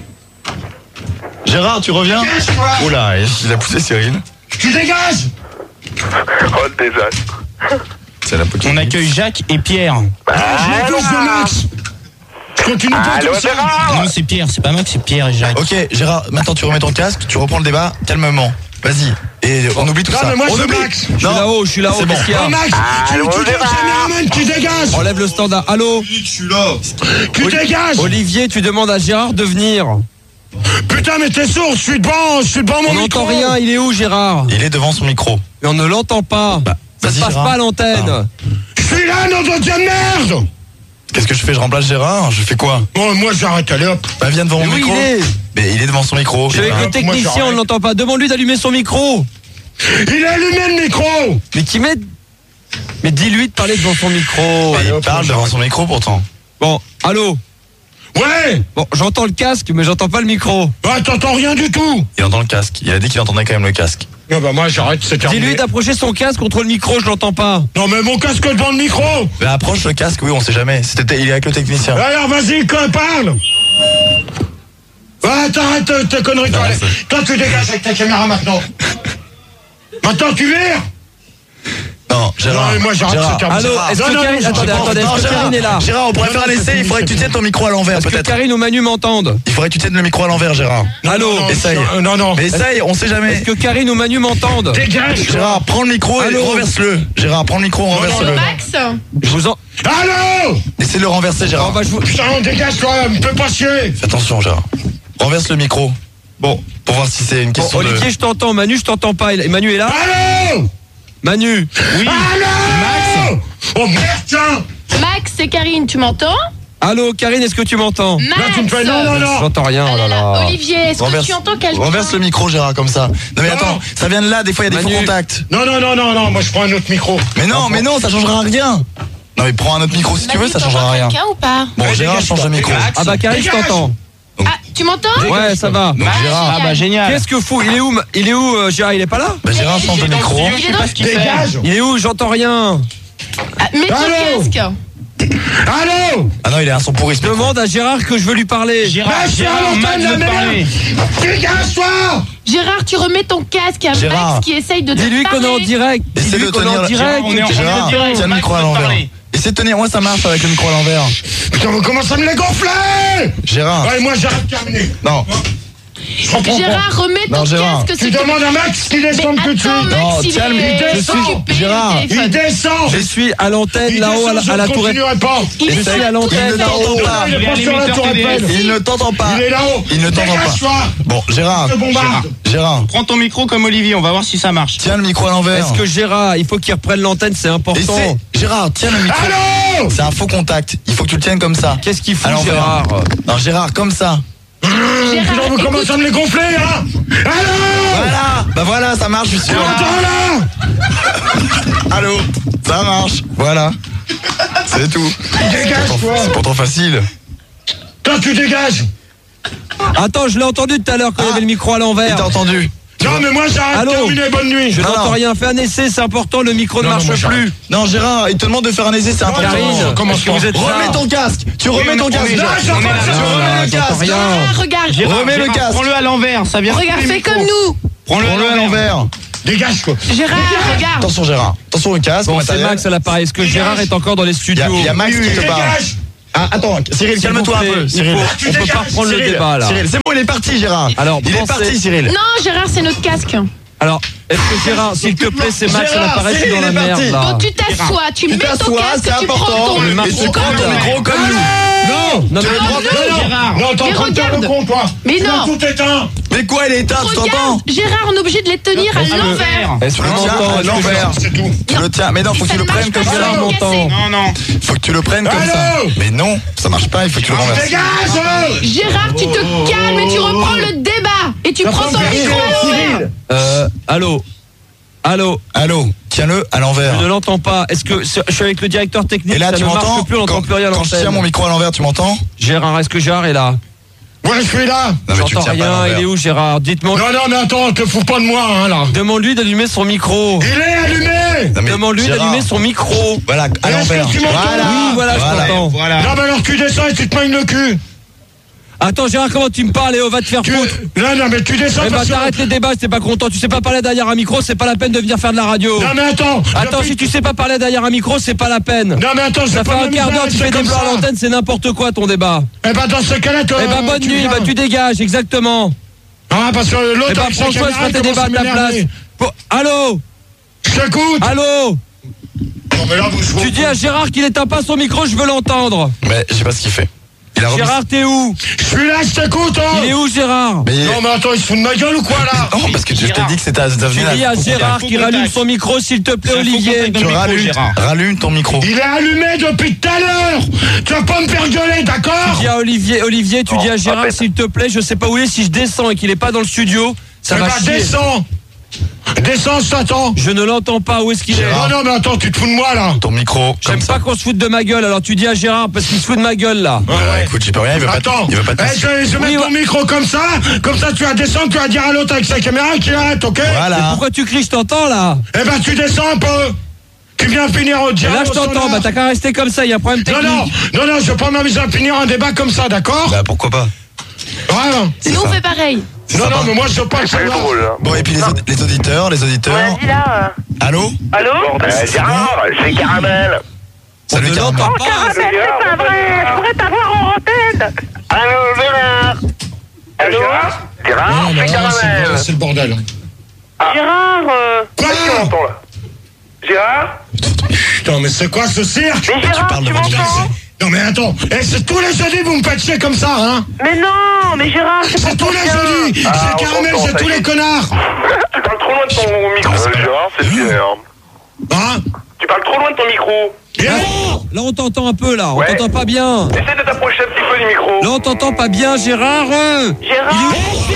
Gérard, tu reviens? Oula, il a poussé Cyril. Tu dégages. Oh, le désastre. C'est la police. On accueille Jacques et Pierre. Je touche de Max. Je continue pas Allô, comme ça. Gérard. Non, c'est Pierre, c'est pas Max, c'est Pierre et Jacques. Ok, Gérard, maintenant tu remets ton casque, tu reprends le débat calmement. Vas-y. Et on oublie tout Non, ça. mais moi, On c'est oublie. Max. Je suis là-haut, C'est bon. qu'est-ce qu'il y a? Oh, Max, tu dis au caméraman, tu dégages. Enlève le standard. Allô? Tu dégages. Olivier, tu demandes à Gérard de venir. Putain, mais t'es sourd, je suis devant mon On micro. n'entend rien, il est où Gérard? Il est devant son micro. Mais on ne l'entend pas. Ça vas-y, ne passe Gérard. pas à l'antenne. Je suis là, nom de Dieu de merde. Qu'est-ce que je fais? Je remplace Gérard? Je fais quoi? Bon, moi, j'arrête, allez hop. Bah viens devant mon Mais oui, micro. il est. Mais il est devant son micro. Je suis avec Gérard. le technicien, on ne l'entend pas. Demande-lui d'allumer son micro. Il a allumé le micro. Mais qui met... Mais dis-lui de parler devant son micro. Mais il parle devant son micro pourtant. Bon, allô? Ouais. Bon, j'entends le casque, mais j'entends pas le micro. Ah, t'entends rien du tout. Il entend le casque. Il a dit qu'il entendait quand même le casque. Non, bah, moi, j'arrête, c'est terminé. Dis-lui d'approcher son casque contre le micro, je l'entends pas. Non, mais mon casque devant le micro. Mais approche le casque, oui, on sait jamais. Il est avec le technicien. Alors, vas-y, parle. Ouais, t'arrêtes tes conneries, toi. Non, Allez. c'est- Toi, tu dégages avec ta caméra maintenant. Maintenant, tu vires. Non, Gérard. Non, mais moi, j'arrête, Gérard. c'est terminé. Allô, est-ce que Non, Karine... non, Attendez, je est-ce que Gérard. Karine est là? Gérard, on pourrait faire un essai. Il faudrait que tu tiennes ton micro à l'envers, Est-ce que peut-être. Karine ou Manu m'entendent? Il faudrait que tu tiennes le micro à l'envers, Gérard. Allô? Essaye. Non. Mais essaye, on sait jamais. Est-ce que Karine ou Manu m'entendent? Dégage. Gérard, prends le micro et Allô renverse-le. Gérard, prends le micro, renverse-le. Max. Je vous en... Allô. Essaie de le renverser, Oh, Gérard. bah, je vous... Putain, dégage-toi, me fais pas chier. Fais attention, Gérard. Renverse le micro. Bon, Pour voir si c'est une bon, question Olivier, je t'entends. Manu, je t'entends pas. Manu est là? Allô. Manu. Oui. Allô. Oh, merde, tiens. Max, c'est Karine, tu m'entends? Allô, Karine, est-ce que tu m'entends? Max. Là, tu me fais non. J'entends rien, oh là là. Olivier, est-ce que tu entends quelqu'un? Renverse le micro, Gérard, comme ça. Non, mais Non. attends, ça vient de là, des fois, il y a des Manu. faux contacts. Non, moi, je prends un autre micro. Mais non, ça changera rien. Non, mais prends un autre micro si tu veux, Manu, ça t'entends changera rien. quelqu'un ou pas? Bon, Ouais, Gérard, change de micro. Ah bah, Karine, je Dégage. t'entends. Ah, tu m'entends? Ouais, ça va. Donc, Gérard, Ah bah génial. Qu'est-ce que fou? Il est où, Gérard? Il est pas là? bah, Gérard, change de micro. Je sais pas ce qu'il fait. Dégage. Il est où? J'entends rien. Ah, mets ton Allô. casque. Allô. Ah non, il a un son pourri. ce micro. Demande à Gérard que je veux lui parler. Gérard, Bah, je suis à Gérard, l'antenne, Max la veut merde. parler. Dégage-toi. Gérard, tu remets ton casque à Gérard. Max qui essaye de te Dis-lui qu'on est en parler. direct. Essaie Dis-lui de qu'on est en tenir- direct. On est en Gérard, direct. tiens le Max micro à veut l'envers. parler. Essaie de tenir, moi ça marche avec le micro à l'envers. Putain, vous commencez à me les gonfler. Gérard, Allez, moi, j'arrête, terminé. non, Je reprends pas. Gérard, remets ton Non, Gérard. casque. Tu s'il te demandes à Max qu'il plaît. descende tout de Attends, suite. Max, Non, il tiens, est je suis- occupé, Gérard. le téléphone. Il descend. Je suis à l'antenne Il là-haut descend, à la je ne tour Eiffel. continuerai pas. Il Je est suis sur à la l'antenne. il ne t'entend pas. Il est pas sur la tour Eiffel. Il ne t'entend pas. Il est là-haut. Il ne t'entend pas. Dégage-toi. Bon, Gérard, Je te bombarde. Gérard, Prends ton micro comme Olivier, on va voir si ça marche. tiens le micro à l'envers. Est-ce que Gérard, il faut qu'il reprenne l'antenne, c'est important. Essaie. Gérard, tiens le micro. Allô. C'est un faux contact. Il faut que tu le tiennes comme ça. Qu'est-ce qu'il fout, À l'envers. Gérard? Non, Gérard, comme ça. Ouais, Gérard, vous commencez à me les gonfler, hein. Allô. Voilà. Bah voilà, ça marche, je suis sûr. Là. Allô. Ça marche. Voilà. C'est tout. Dégage, toi. C'est pourtant facile. Toi, tu dégages. Attends, je l'ai entendu tout à l'heure quand il y avait le micro à l'envers. T'as entendu? Non, mais moi, j'arrête. Allô. Terminé, bonne nuit. Je n'entends rien. Fais un essai, c'est important. Le micro ne marche plus. Non, Gérard, il te demande de faire un essai, c'est important. Karine, comment est-ce que vous êtes là? Remets ton casque. Tu remets ton casque. Non, je Tu remets le casque. Gérard, regarde. Remets le casque. Prends-le à l'envers, ça vient. Regarde, fais comme nous. Prends-le à l'envers. Dégage, quoi. Gérard, regarde. Attention, Gérard. Attention au casque. Bon, au c'est matériel. Max à l'appareil. Est-ce que Gérard est encore dans les studios? Il y a Max qui te parle. Dégage. Ah, attends, Cyril, S'il calme-toi vous un plaît, peu. Cyril. on peut pas reprendre le débat là. Cyril, c'est bon, il est parti, Gérard. Alors, il est pensez- parti, Cyril. Non, Gérard, c'est notre casque. Alors, est-ce que Gérard, s'il te plaît, c'est Max à Gérard, l'appareil, je suis dans la il est merde parti. là. Donc tu t'assois, tu mets ton t'assois, casque, c'est tu prends important. ton Et tu prends ton micro comme nous. Non. Non, mais Non, t'es en Mais train de faire le regarde. con, toi. Mais Tu non. as tout éteint. Mais quoi, il est éteint, tu t'entends? Regarde, Gérard, on est obligé de les tenir à l'envers. est-ce Tu qu'on le tiens m'entend? à Est-ce que l'envers. C'est tout. Tu le tiens, mais non, faut que Ça tu le ne marche prennes pas, comme ça ça. va me casser. Non. Faut que tu le prennes comme ça. Allô. Mais non, ça marche pas, il faut que tu le renverses. Dégage. Gérard, tu te calmes et tu reprends le débat. Et tu prends ton micro à l'envers. Allô? Allô? Allô, tiens-le à l'envers. Je ne l'entends pas. Est-ce que je suis avec le directeur technique? Et là, ça tu ne marche m'entends? plus, on n'entend plus rien à Quand je tiens l'antenne. mon micro à l'envers, tu m'entends? Gérard, est-ce que Gérard est là? Ouais, je suis là. Non, mais tu le J'entends tiens pas à rien. l'envers. Il est où, Gérard? Dites-moi. Non, mais attends, te fous pas de moi, hein, là. Demande-lui d'allumer son micro. Il est allumé. Non, mais Demande-lui Gérard, d'allumer son micro. Voilà, à Est-ce que l'envers. tu m'entends? Oui, voilà, je t'entends. Non, mais alors tu descends et tu te manges le cul. Attends, Gérard, comment tu me parles, Léo? Va te faire foutre. Non, mais tu descends Eh ben, parce que... t'arrêtes les débats, si t'es pas content. Tu sais pas parler derrière un micro, c'est pas la peine de venir faire de la radio. Non, mais attends. Attends, si tu sais pas parler derrière un micro, c'est pas la peine. Non, mais attends, Ça fait un quart d'heure, tu fais des blancs à l'antenne, c'est n'importe quoi ton débat. Eh ben, dans ce cas-là, toi... Eh ben, bonne nuit, bah tu dégages, exactement. Ah, parce que l'autre... Eh ben, avec sa François, caméra, fais tes il débats à commence ta à place. m'énerver. Allô? Je t'écoute. Allô? Non, mais là, vous... Tu dis à Gérard qu'il éteint pas son micro, je veux l'entendre. Mais je sais pas ce qu'il fait. Il a remis... Gérard, t'es où? Je suis là, je t'écoute, hein. Il est où, Gérard? Mais... Non, mais attends, il se fout de ma gueule ou quoi, là? Non, parce que je t'ai dit que c'était à Tu dis à Gérard qu'il rallume son micro, s'il te plaît, Olivier. Tu rallumes ton micro. Il est allumé depuis tout à l'heure. Tu vas pas me faire gueuler, d'accord? Tu dis à Olivier, tu dis à Gérard, rappelle. s'il te plaît, je sais pas où il est, si je descends et qu'il est pas dans le studio, ça Eh va ben, chier. descends. Descends, je t'attends. Je ne l'entends pas, où est-ce qu'il est? Gérard. Non, mais attends, tu te fous de moi, là. Ton micro, comme J'aime ça. pas qu'on se foute de ma gueule, alors tu dis à Gérard, parce qu'il se fout de ma gueule, là. Écoute, j'y peux rien, il veut pas Attends, il veut pas te... je vais mettre ton micro comme ça tu vas descendre, tu vas dire à l'autre avec sa caméra qu'il arrête, ok? Voilà. Pourquoi tu cries, je t'entends, là? Eh ben tu descends un peu. Tu viens finir au Et diable. là, je t'entends, bah t'as qu'à rester comme ça, il y a un problème technique. Non, je vais pas m'amuser à finir un débat comme ça, d'accord? Bah pourquoi pas. Voilà. Nous, on fait pareil. Non, mais moi je veux pas le C'est savoir. drôle, hein. Bon, et puis les auditeurs. Vas-y là. Allô? Allô? Gérard, c'est Caramel. Salut, ne Caramel. l'entend Oh, Caramel, c'est pas vrai. Je pourrais t'avoir en antenne. Allô, Gérard. Allô, Gérard, Non, mais c'est là, Caramel. c'est le bordel. Gérard, Quoi? Qui m'entend, là? Gérard? Putain, mais c'est quoi ce cirque? mais Gérard, parles tu de votre m'entends? Non, mais attends, c'est tous les jeudis vous me faites chier comme ça, hein? Mais non, mais Gérard, c'est C'est pour tous ton les bien. jeudis! Ah, C'est on Caramel, t'entend, c'est ça tous y est. les connards! Tu parles trop loin de ton micro, Gérard, c'est fier. Hein? Tu parles trop loin de ton micro. Et alors? Là, on t'entend un peu, là, on Ouais. t'entend pas bien. Essaie de t'approcher un petit peu du micro. Là, on t'entend pas bien, Gérard. Gérard.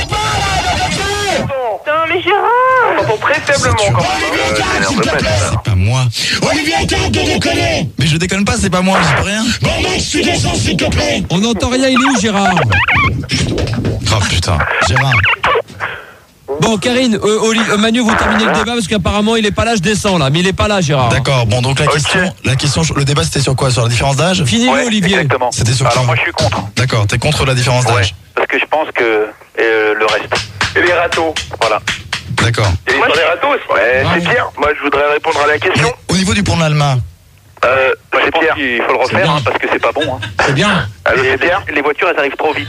Putain, mais Gérard. On t'entend très faiblement quand même. s'il te plaît. C'est pas moi. Olivier, arrête de déconner! Mais je déconne pas, c'est pas moi, j'y peux rien. Bon, Max, tu descends, s'il te plaît! On n'entend rien, il est où, Gérard? Oh putain, Gérard. Bon, Karine, Manu, vous terminez le débat parce qu'apparemment il est pas là, je descends là, mais il est pas là, Gérard. D'accord, bon donc la question, le débat c'était sur quoi? Sur la différence d'âge? Finis-le, Ouais, Olivier. exactement. C'était sur Alors quoi? moi je suis contre. D'accord, t'es contre la différence Ouais, d'âge? parce que je pense que le reste. Et les râteaux. Voilà. D'accord. Et l'histoire des râteaux aussi. Ouais, c'est Pierre. Moi, je voudrais répondre à la question. Mais au niveau du pont de l'Alma, Moi je pense Pierre. qu'il faut le refaire hein, parce que c'est pas bon. Hein. C'est bien! Allô, c'est Pierre. Les voitures elles arrivent trop vite.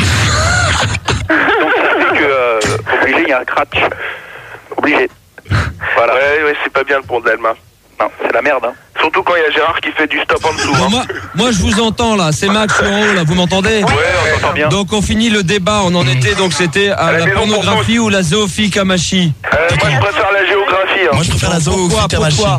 Donc ça fait que obligé il y a un crash. Obligé. Voilà. Ouais, c'est pas bien le pont de l'Alma. Non, c'est la merde. Hein. Surtout quand il y a Gérard qui fait du stop en dessous. Bon, moi je vous entends là, c'est Max en haut là, vous m'entendez? Ouais, on entend bien. Donc on finit le débat, on en était, donc c'était à la mais non, pornographie ou la zoophile Kamachi. Moi, je préfère la géographie. Hein. moi je préfère la zoophile Kamachi. Pourquoi?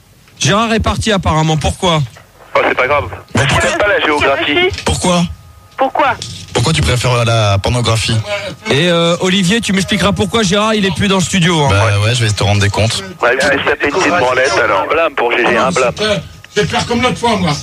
Gérard est parti apparemment, pourquoi? Oh, c'est pas grave. Bon, Qui n'aime pas la géographie? pourquoi? Pourquoi Pourquoi tu préfères la pornographie? Et Olivier, tu m'expliqueras pourquoi Gérard il est plus dans le studio. Hein. Bah ouais, je vais te rendre des comptes. Ouais, il va se taper une petite branlette alors. Un blâme pour GG, un blâme. Je vais faire comme l'autre fois, moi.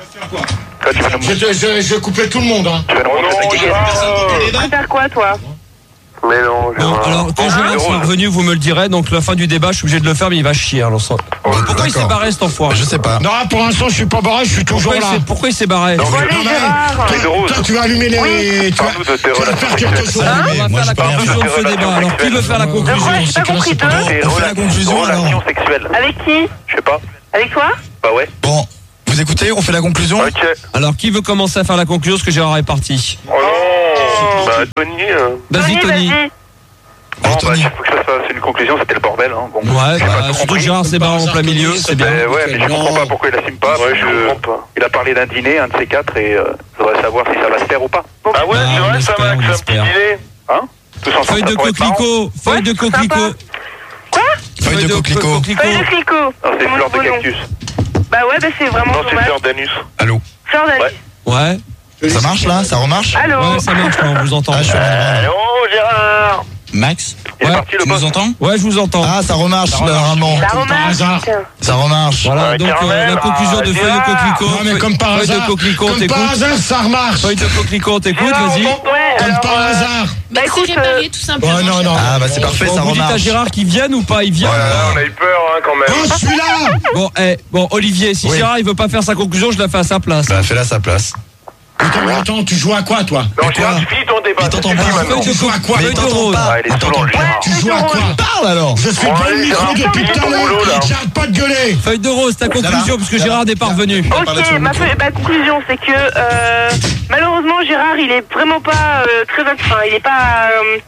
Je vais couper tout le monde. Hein. Tu vas nous montrer ta gueule. Tu vas faire quoi, toi? Mais non, Bon, alors quand Gérard sera revenu, vous me le direz. Donc la fin du débat, je suis obligé de le faire, mais il va chier. Alors, pourquoi il s'est barré cet enfoiré? Je sais pas. Non, pour l'instant, je suis pas barré, je suis toujours là. Pourquoi il s'est barré? Non, toi, tu vas allumer les... Tu vas faire quelque chose. On va faire la conclusion de ce débat. Alors, qui veut faire la conclusion? J'ai pas compris, toi. On fait la conclusion alors. Relation sexuelle. Avec qui? Je sais pas. Avec toi? Bah ouais. Bon, vous écoutez, on fait la conclusion. Ok. Alors, qui veut commencer à faire la conclusion? Parce que Gérard est parti. Oh non. Bah, Tony. Vas-y, Tony. Bon, bah, il faut que ça fasse une conclusion, c'était le bordel. Hein. Bon, Ouais, bah, surtout que Gérard s'est barré en plein milieu, c'est bien. Ouais, mais je comprends pas pourquoi il assume pas. Ouais, je comprends pas. Il a parlé d'un dîner, un de ces quatre, et je voudrais savoir si ça va se faire ou pas. Ah ouais, c'est on vrai, ça, espère, Max, on un petit espère. dîner. Hein? Tous ensemble, Feuille de ça pourrait être marrant. coquelicot, feuille de coquelicot. Feuille de coquelicot. Feuille de Clicquot. Non, c'est fleur de cactus. Bah ouais, bah c'est vraiment Non, c'est dommage. fleur d'anus. Allô. Fleur d'anus. Ouais. Ça marche là? Ça remarche? Allô? Ouais, ça marche, là, on vous entend. Ah, je suis Allô, Gérard. Max, Il est parti, le tu boss. nous entends? Ouais, je vous entends. Ah, ça remarche normalement. Ça remarche. Ça remarche. Voilà, donc la conclusion de feuille de coquelicot. Non, mais comme par Feuille hasard. de coquelicot, on Comme par t'écoute. hasard, ça remarche. Feuille de coquelicot, on t'écoute, vas-y. Ouais, Comme alors, par hasard. bah écoute, réparé tout simplement. Ouais, non. Ah bah c'est parfait, Bon, ça vous dites à remarche. Gérard qu'il vienne ou pas? Il vient. On a eu peur, hein, quand même. Oh, je suis là. Bon, Olivier, si Oui. Gérard il veut pas faire sa conclusion, je la fais à sa place. Bah fais-la à sa place. Attends, tu joues à quoi, toi? Non, Mais Gérard, quoi? finis ton débat. Il t'entend c'est pas. fini, maintenant. Tu joues à quoi? Mais Feuille de t'entends rose. pas. Ah, il est saoulant, le Gérard. Tu joues à quoi? Parle alors. Je suis Bon, pas le allez, micro Gérard, depuis finis tout à ton boulot, là. l'heure. J'arrête pas de gueuler. Feuille de rose, ta conclusion, parce que Gérard n'est pas revenu. ok, ma conclusion, c'est que malheureusement, Gérard, il est vraiment pas très... Enfin, il est pas...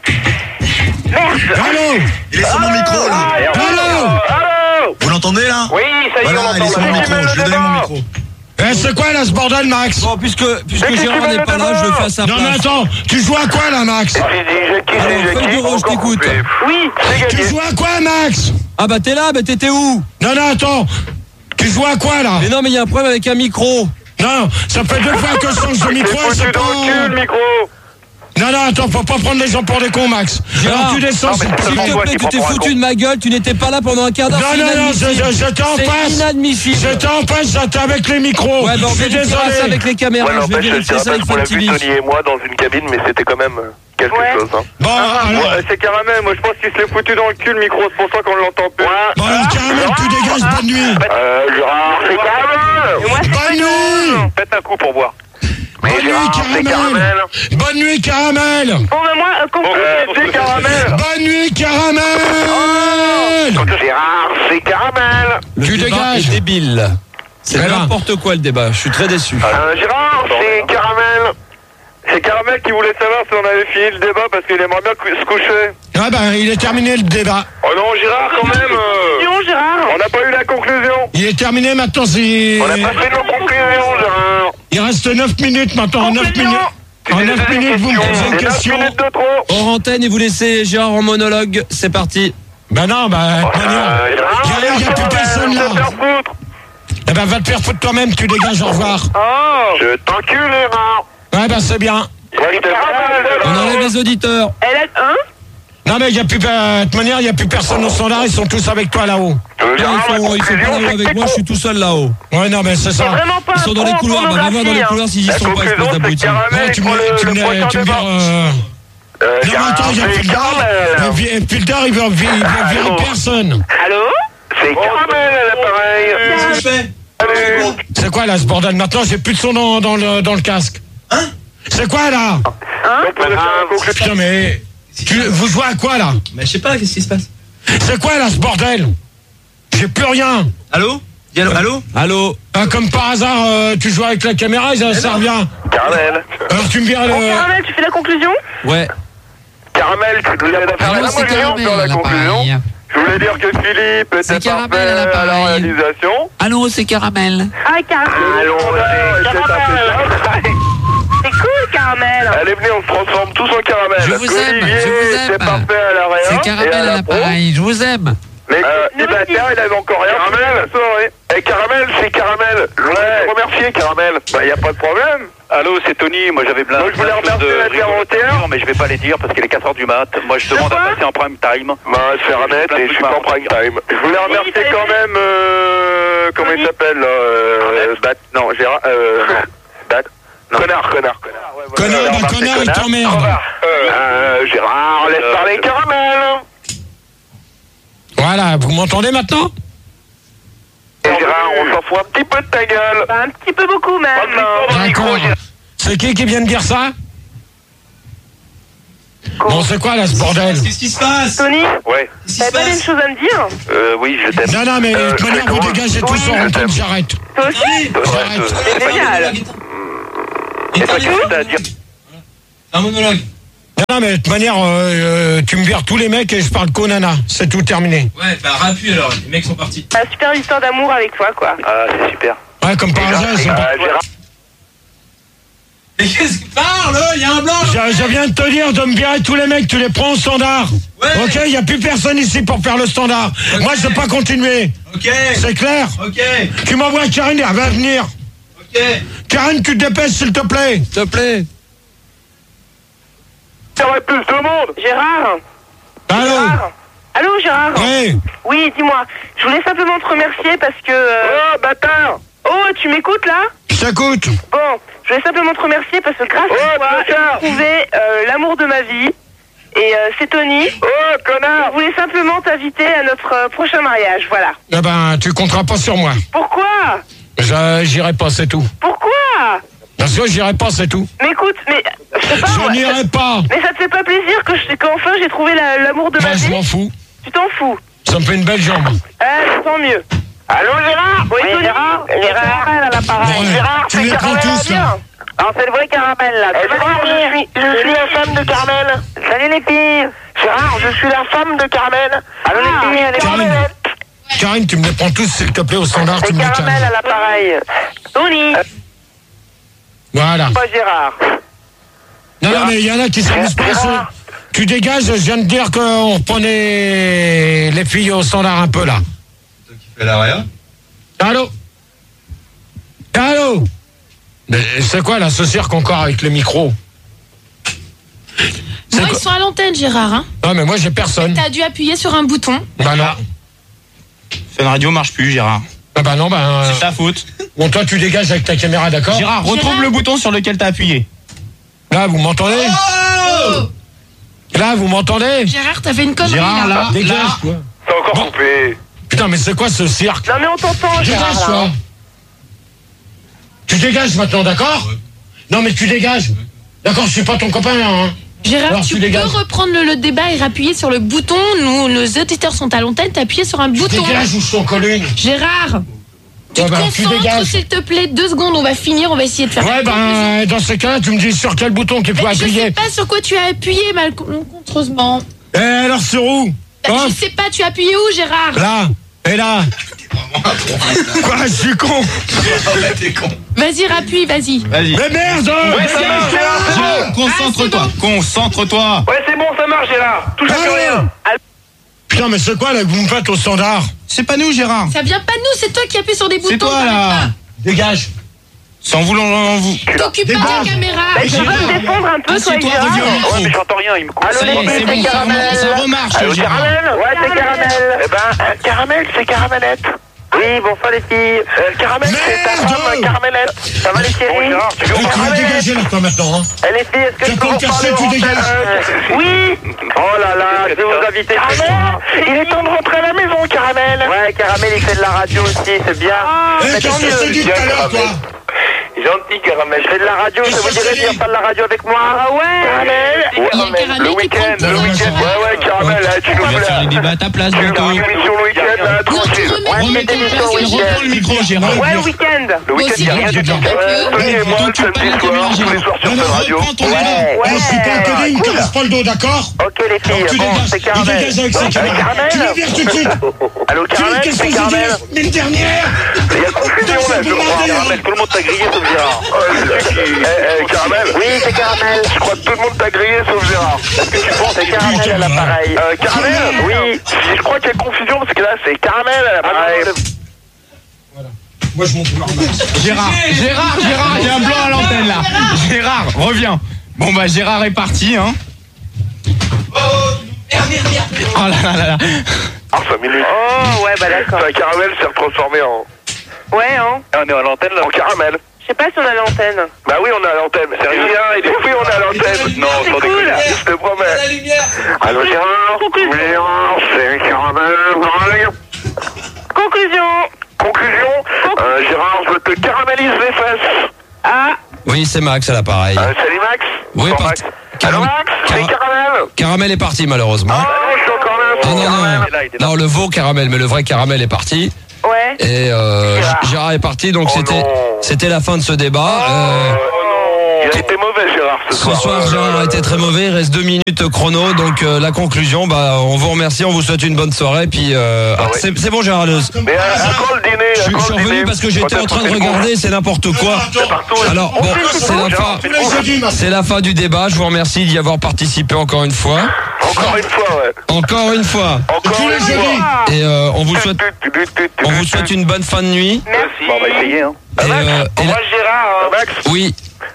Merde. Allô? Il est sur mon micro là. Allô? Allô? Vous l'entendez là? Oui, ça y est, Voilà, on il est sur entend. mon micro. Je lui ai donné mon micro. Eh, c'est quoi là ce bordel, Max? Bon, puisque Mais Gérard qui n'est pas là, je le fais à sa Non, mais place. attends, tu joues à quoi là, Max? Alors, feuille de rose, je t'écoute. Oui. Tu joues à quoi, Max? Ah bah t'es là, bah t'étais où? Non, attends. Tu joues à quoi là? Mais non, mais il y a un problème avec un micro. Non, ça fait 2 fois que je change de micro et Foutu c'est dans le cul, le pas... micro. Non, attends, faut pas prendre les gens pour des cons, Max. Gérard, Alors tu descends, non, mais c'est ça S'il Seulement te toi plaît, qui tu t'es prends pour un foutu con. de ma gueule, tu n'étais pas là pendant un quart d'heure. Non, j'étais en C'est face. inadmissible. J'étais en face, j'étais avec les micros. Ouais, bah on je suis vérifiera ça désolé. avec les caméras. Ouais, je vais n'empêche, je vérifier te ça rappelle avec qu'on l'a vu, Factivis. Tony et moi, dans une cabine, mais c'était quand même quelque Ouais. chose. Hein. Bon, alors... C'est Caramel, moi je pense qu'il se l'est foutu dans le cul le micro, c'est pour ça qu'on l'entend plus. Bon, alors, Caramel, tu dégages, bonne nuit. Gérard, c'est Caramel. Moi, c'est Bonne nuit. Faites un coup pour voir. Mais Bonne nuit, Gérard, c'est Caramel. Caramel. Bonne nuit, Caramel. Bon, ben moi, C'est Caramel. Bonne nuit, Caramel. Gérard, c'est Caramel. Le Tu débat dégages. est débile. C'est Voilà. n'importe quoi le débat. Je suis très déçu. Gérard, c'est Caramel. C'est Caramel qui voulait savoir si on avait fini le débat parce qu'il aimerait bien se coucher. Ah ben, il est terminé le débat. Oh non, Gérard, quand même. conclusion, Gérard. On n'a pas eu la conclusion. Il est terminé maintenant, c'est... On n'a pas fait nos conclusions, Gérard. Il reste 9 minutes maintenant, 9 Conclusion. minutes. En 9 minutes, vous me posez une C'est 9 question. minutes de trop. Hors antenne et vous laissez Gérard en monologue. C'est parti. Ben non, ben, il n'y a plus personne là. Faire foutre. Eh ben, va te faire foutre toi-même, tu dégages, au revoir. Oh. Je t'encule, Gérard. Ouais, ben c'est bien. On enlève les auditeurs. Elle a... Hein? Non, mais il n'y a plus... de toute manière, il n'y a plus personne au standard, ils sont tous avec toi là-haut. Ils sont pas là avec moi, je suis tout seul là-haut. Ouais, non, mais c'est C'est ça. vraiment pas Ils sont dans les couloirs. Bah, va voir dans les couloirs s'ils y sont pas, espèce d'abrutis. Non, tu me dire... Non, mais attends, il y a Filter. Et Filter, il veut virer personne. Allô? C'est Caramel à l'appareil. Salut. C'est quoi là ce bordel? Maintenant, j'ai plus de son dans le casque. Hein? C'est quoi là? Putain, mais... Vous jouez à quoi là? Mais je sais pas, qu'est-ce qui se passe? C'est quoi là ce bordel? J'ai plus rien. Allô? Allô? Allô? Comme par hasard, tu joues avec la caméra et ça revient. Caramel. Alors tu me vires Bon, le... Caramel, tu fais la conclusion? Ouais. Caramel, tu nous aides à faire Allô, la c'est conclusion, Caramel faire à la conclusion. l'appareil. Je voulais dire que Philippe était C'est Caramel parfait à l'appareil. à la réalisation. Allô, c'est Caramel. Ah, Caramel. Allons, Caramel. C'est cool, Caramel. Allez, venez, on se transforme tous en caramel. Je vous aime, Olivier je vous aime. était parfait à la réa. C'est et Caramel à la pro. l'appareil, je vous aime. Mais célibataire, il avait encore rien. Caramel, et Caramel, c'est Caramel. Je voulais te remercier, Caramel. Bah, y a pas de problème. Allô, c'est Tony. Moi, j'avais plein je voulais remercier la dire, mais je vais pas les dire parce qu'il est 4h du mat. Moi, je demande à passer en prime time. Bah, c'est Ramette et je suis pas en prime time. Je voulais remercier quand même, comment il s'appelle, non, Gérard, Connard. Connard, il t'emmerde. Gérard, laisse parler Caramel. Voilà, vous m'entendez maintenant? Gérard, on s'en fout un petit peu de ta gueule. Un petit peu beaucoup même. D'accord. C'est qui vient de dire ça? Bon, c'est quoi là ce bordel? Qu'est-ce qui se passe? Tony, Ouais. t'as pas une chose à me dire? Oui, je t'aime. Non, mais de toute manière, vous dégagez tous sur antenne, j'arrête. Toi aussi? J'arrête. C'est génial. Et toi, qu'est-ce que t'as à dire? Un monologue. Non, mais de toute manière, tu me vires tous les mecs et je parle qu'aux nanas. C'est tout terminé. Ouais, bah rappuie alors, les mecs sont partis. Une super histoire d'amour avec toi, quoi. Ah, c'est super. Ouais, comme par hasard, ils sont pas... Gérard, Mais qu'est-ce que parle? Il y a un blanc. Je viens de te dire de me virer tous les mecs, tu les prends au standard. Ouais. Ok, il n'y a plus personne ici pour faire le standard. Ok. Moi, je ne vais pas continuer. Ok. C'est clair? Ok. Tu m'envoies Karine, elle va venir. Ok. Karine, tu te dépêches, s'il te plaît. S'il te plaît. il y aurait plus de monde. Gérard? Allô? Allô, Gérard? Oui. Oui, dis-moi. Je voulais simplement te remercier parce que... Oh, bâtard. Oh, tu m'écoutes là? Je t'écoute. Bon, je voulais simplement te remercier parce que grâce à toi, j'ai trouvé l'amour de ma vie. Et c'est Tony. Oh, connard. Je voulais simplement t'inviter à notre prochain mariage, voilà. Eh ben, tu compteras pas sur moi. Pourquoi? J'irai pas, c'est tout. Pourquoi? Parce que j'irai pas, c'est tout. Mais écoute, mais... Je sais pas, Je n'irai pas. Mais ça te fait pas plaisir qu'enfin j'ai trouvé l'amour de ma Moi, je vie? m'en fous. Tu t'en fous? Ça me fait une belle jambe. Tant mieux. Allô, Gérard? Oui, Tony. Gérard à l'appareil. Ouais, Gérard, tu c'est les prends Caramel tous, là. Alors c'est le vrai caramel là. Gérard, je suis la femme de Carmel. Salut les filles. Gérard, je suis la femme de Carmel. Allô les filles, elle est Karine. Karine, tu me les prends tous, s'il te plaît, au standard, tu C'est me les caramel à calmes. l'appareil. Tony. Voilà. Pas Gérard. Non, mais il y en a qui s'amusent pas. Gérard. Tu dégages, je viens de dire qu'on reprenait les filles au standard un peu, là. Toi qui fais l'arrière. Allô? Allô? Mais c'est quoi, là, ce cirque encore avec le micro? Non, ils sont à l'antenne, Gérard. Hein. Non, mais moi, j'ai personne. T'as dû appuyer sur un bouton. Bah non. Fun Radio marche plus, Gérard. Ah bah non, C'est ta faute. Bon, toi, tu dégages avec ta caméra, d'accord? Gérard, retrouve Gérard. le bouton sur lequel t'as appuyé. Là, vous m'entendez? Là, vous m'entendez? Gérard, t'as fait une connerie Gérard, là. là, Dégage, là. toi. C'est encore coupé. Putain, mais c'est quoi ce cirque? Non mais on t'entend, Gérard. Dégage, là. toi. Tu dégages maintenant, d'accord? Non, mais tu dégages. D'accord, je suis pas ton copain, là, hein. Gérard, Alors, tu tu peux dégages. reprendre le débat et appuyer sur le bouton. Nous, nos auditeurs sont à l'antenne, t'as appuyé sur un bouton. Dégage ou je suis en colline? Gérard, tu Ouais, te bah, tu concentres, dégages. s'il te plaît. 2 secondes, on va finir, on va essayer de faire. Ouais, ben, dans ce cas-là, tu me dis sur quel bouton qu'il faut Mais je sais appuyer. pas sur quoi tu as appuyé malencontreusement. Eh, alors, sur où? Hop, Je sais pas, tu as appuyé où, Gérard? là, et là. Quoi, je suis con? T'es con. Vas-y, rappuie, vas-y. Vas-y. Mais merde! Ouais, ça marche, Gérard, c'est bon. Concentre-toi. Concentre-toi. Ouais, c'est bon, ça marche, Gérard. Touche à plus rien. Putain, mais c'est quoi, là, que vous me faites au standard? C'est pas nous, Gérard. Ça vient pas de nous, c'est toi qui appuies sur des boutons. C'est toi, t'arrêtes là. Dégage. Sans vouloir vous. pas. T'occupes pas de la caméra. Tu peux me défendre un peu, toi, Assieds-toi, Gérard? reviens au Ouais, mais micro. j'entends rien, il me coupe. Allô Ça y les est, c'est filles, bon, ça remarche, Allô, Gérard. caramel? Ouais, c'est caramel. Eh ben, Caramel, c'est Caramelette. Oui, bonsoir les filles. Caramel, c'est ta Merde. femme, Caramelette. Ça va les Bon, chéris? Gérard, tu veux Eh, tu vas dégager, là, toi, maintenant, hein. Eh les filles, est-ce que T'as je pas peux le vous cachet, parler tu en dégages. antenne? Oui. Oh là là, je vais vous inviter. Caramel, il est temps de rentrer à la maison, Caramel. Ouais, Caramel, il fait de la radio aussi, c'est bien. Eh, qu'est-ce que je t'ai dit tout à l'heure, toi? Gentil, Caramel. Je fais de la radio, ça vous dirait de venir faire de la radio avec moi? Ah ouais. Caramel. Il y a Caramel Le qui week-end, prend le tout week-end. ça. Ouais, Caramel, là, tu nous On va faire les fais débats à ta place la bientôt. émission le week-end, là, Non, tu tranquille. remets Remets ton ton casque et reprends le micro, Gérard. Ouais, le week-end. Le Moi week-end, aussi, il y a rien j'ai du tout. bien appuyé. Tony et moi, le T'occupes pas samedi la soir, caméra, tous les Gérard. soirs sur Non, cette non, radio. reprends ton débat. Ouais, Je suis pas un connu, il me casse pas le dos, d'accord? Ok les filles, Alors, tu bon, dégages. c'est Il Caramel. dégage avec sa caméra. Caramel. Tu le vires tout de suite. Allô, Tu Caramel, qu'est-ce c'est que j'ai Caramel. dit l'année dernière? Il y a confusion, là, je crois. Caramel, tout le monde t'a grillé sauf Gérard. Caramel. Oui, c'est Caramel. Je crois que tout le monde t'a grillé sauf Gérard. Est-ce que tu penses C'est Caramel à l'appareil. Caramel? Oui. Je crois qu'il y a confusion parce que là, c'est Caramel à l'appareil. Moi, je monte voir Gérard, il y a un blanc à l'antenne là. Gérard, reviens. Bon bah Gérard est parti, hein. Oh là là. Ah, 5 minutes. Oh, ouais, bah d'accord. Un caramel s'est transformé en... Ouais, hein. On est à l'antenne là. En caramel. Je sais pas si on a l'antenne. Bah oui, on est à l'antenne. Sérieux? Oui, on est à l'antenne. Non, c'est sans cool. déconner. Je te promets. Allô, Gérard? Gérard, c'est caramel. Conclusion. Gérard, je te caramélise les fesses. Ah. Oui, c'est Max à l'appareil. Salut Max. Oui, Bonsoir, Max. Allô Max, c'est caramel. Caramel est parti malheureusement. Ah non, je suis encore là. Ah, non, Il est là, il est là. non, le veau caramel, mais le vrai caramel est parti. Ouais. Et Gérard est parti, donc Oh non. c'était la fin de ce débat. Oh non. Il a été mauvais Gérard ce Ce soir. soir, Gérard a été très mauvais. Il reste 2 minutes chrono. Donc, la conclusion, bah, on vous remercie. On vous souhaite une bonne soirée. Puis, c'est bon, Gérard. Mais à quand le dîner? Je suis revenu parce que j'étais en train de regarder. C'est n'importe quoi. Alors, bon, c'est la fin du débat. Je vous remercie d'y avoir participé encore une fois. Encore une fois, ouais. Encore une fois. Encore une fois. Et on vous souhaite une bonne fin de nuit. Merci. Bon, on va essayer, hein. Moi Gérard, Max. Oui.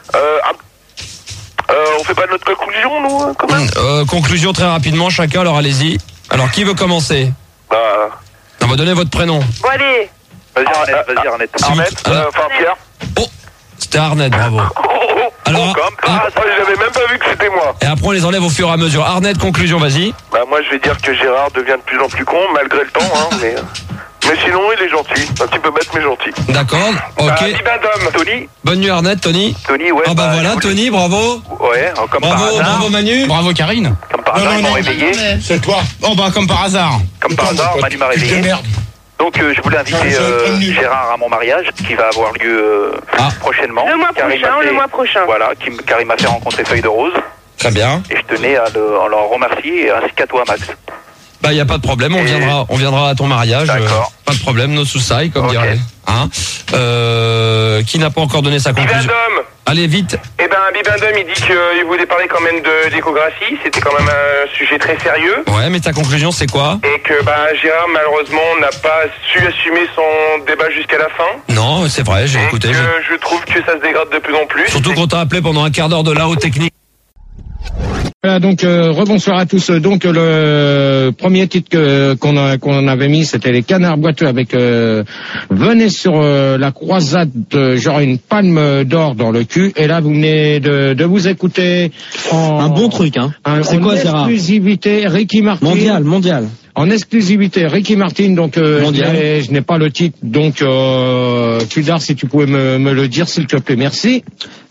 On fait pas notre conclusion, nous, quand même? Conclusion très rapidement, chacun. Alors, allez-y. Alors, qui veut commencer? On va donner votre prénom. Bon, allez. Vas-y, Arnett. Enfin, Pierre. Oh, c'était Arnett, bravo. Alors, j'avais même pas vu que c'était moi. et après on les enlève au fur et à mesure. Arnett, conclusion, vas-y. Bah, moi, je vais dire que Gérard devient de plus en plus con, malgré le temps, hein, mais sinon, il est gentil. Un petit peu bête, mais gentil. D'accord, ok. Bibendum. Tony? Bonne nuit Arnett, Tony. Tony, ouais. Ah bah voilà, Tony, bravo. Ouais, comme par Bravo, hasard. bravo Manu. Bravo Karine. Comme par hasard, ils m'ont réveillé. C'est toi. Oh bah comme par hasard. Comme par hasard, Manu m'a Tu te réveillé. démerdes. Donc je voulais inviter Gérard à mon mariage qui va avoir lieu prochainement. Le mois prochain. Voilà, car il m'a fait rencontrer Feuille de Rose. Très bien. Et je tenais à leur remercier ainsi qu'à toi Max. Bah y a pas de problème, on viendra à ton mariage. D'accord. Pas de problème, no soucis, comme Ok. dirait. Hein qui n'a pas encore donné sa conclusion? Bibendum. Allez vite. Eh ben, Bibendum, il dit qu'il voulait parler quand même d'échographie. C'était quand même un sujet très sérieux. Ouais, mais ta conclusion c'est quoi? Et que Gérard, malheureusement, n'a pas su assumer son débat jusqu'à la fin. Non, c'est vrai, j'ai écouté. Et que je trouve que ça se dégrade de plus en plus. Surtout qu'on t'a appelé pendant un quart d'heure de là-haut technique. Voilà, donc rebonsoir à tous. Donc le premier titre qu'on avait mis, c'était les Canards Boiteux avec venez sur la croisade, genre une palme d'or dans le cul. Et là vous venez de vous écouter Un bon truc, hein. C'est quoi, Gérard? Exclusivité Ricky Martin. Mondial. En exclusivité Ricky Martin. Donc je n'ai pas le titre. Donc Tudar, si tu pouvais me le dire s'il te plaît, merci.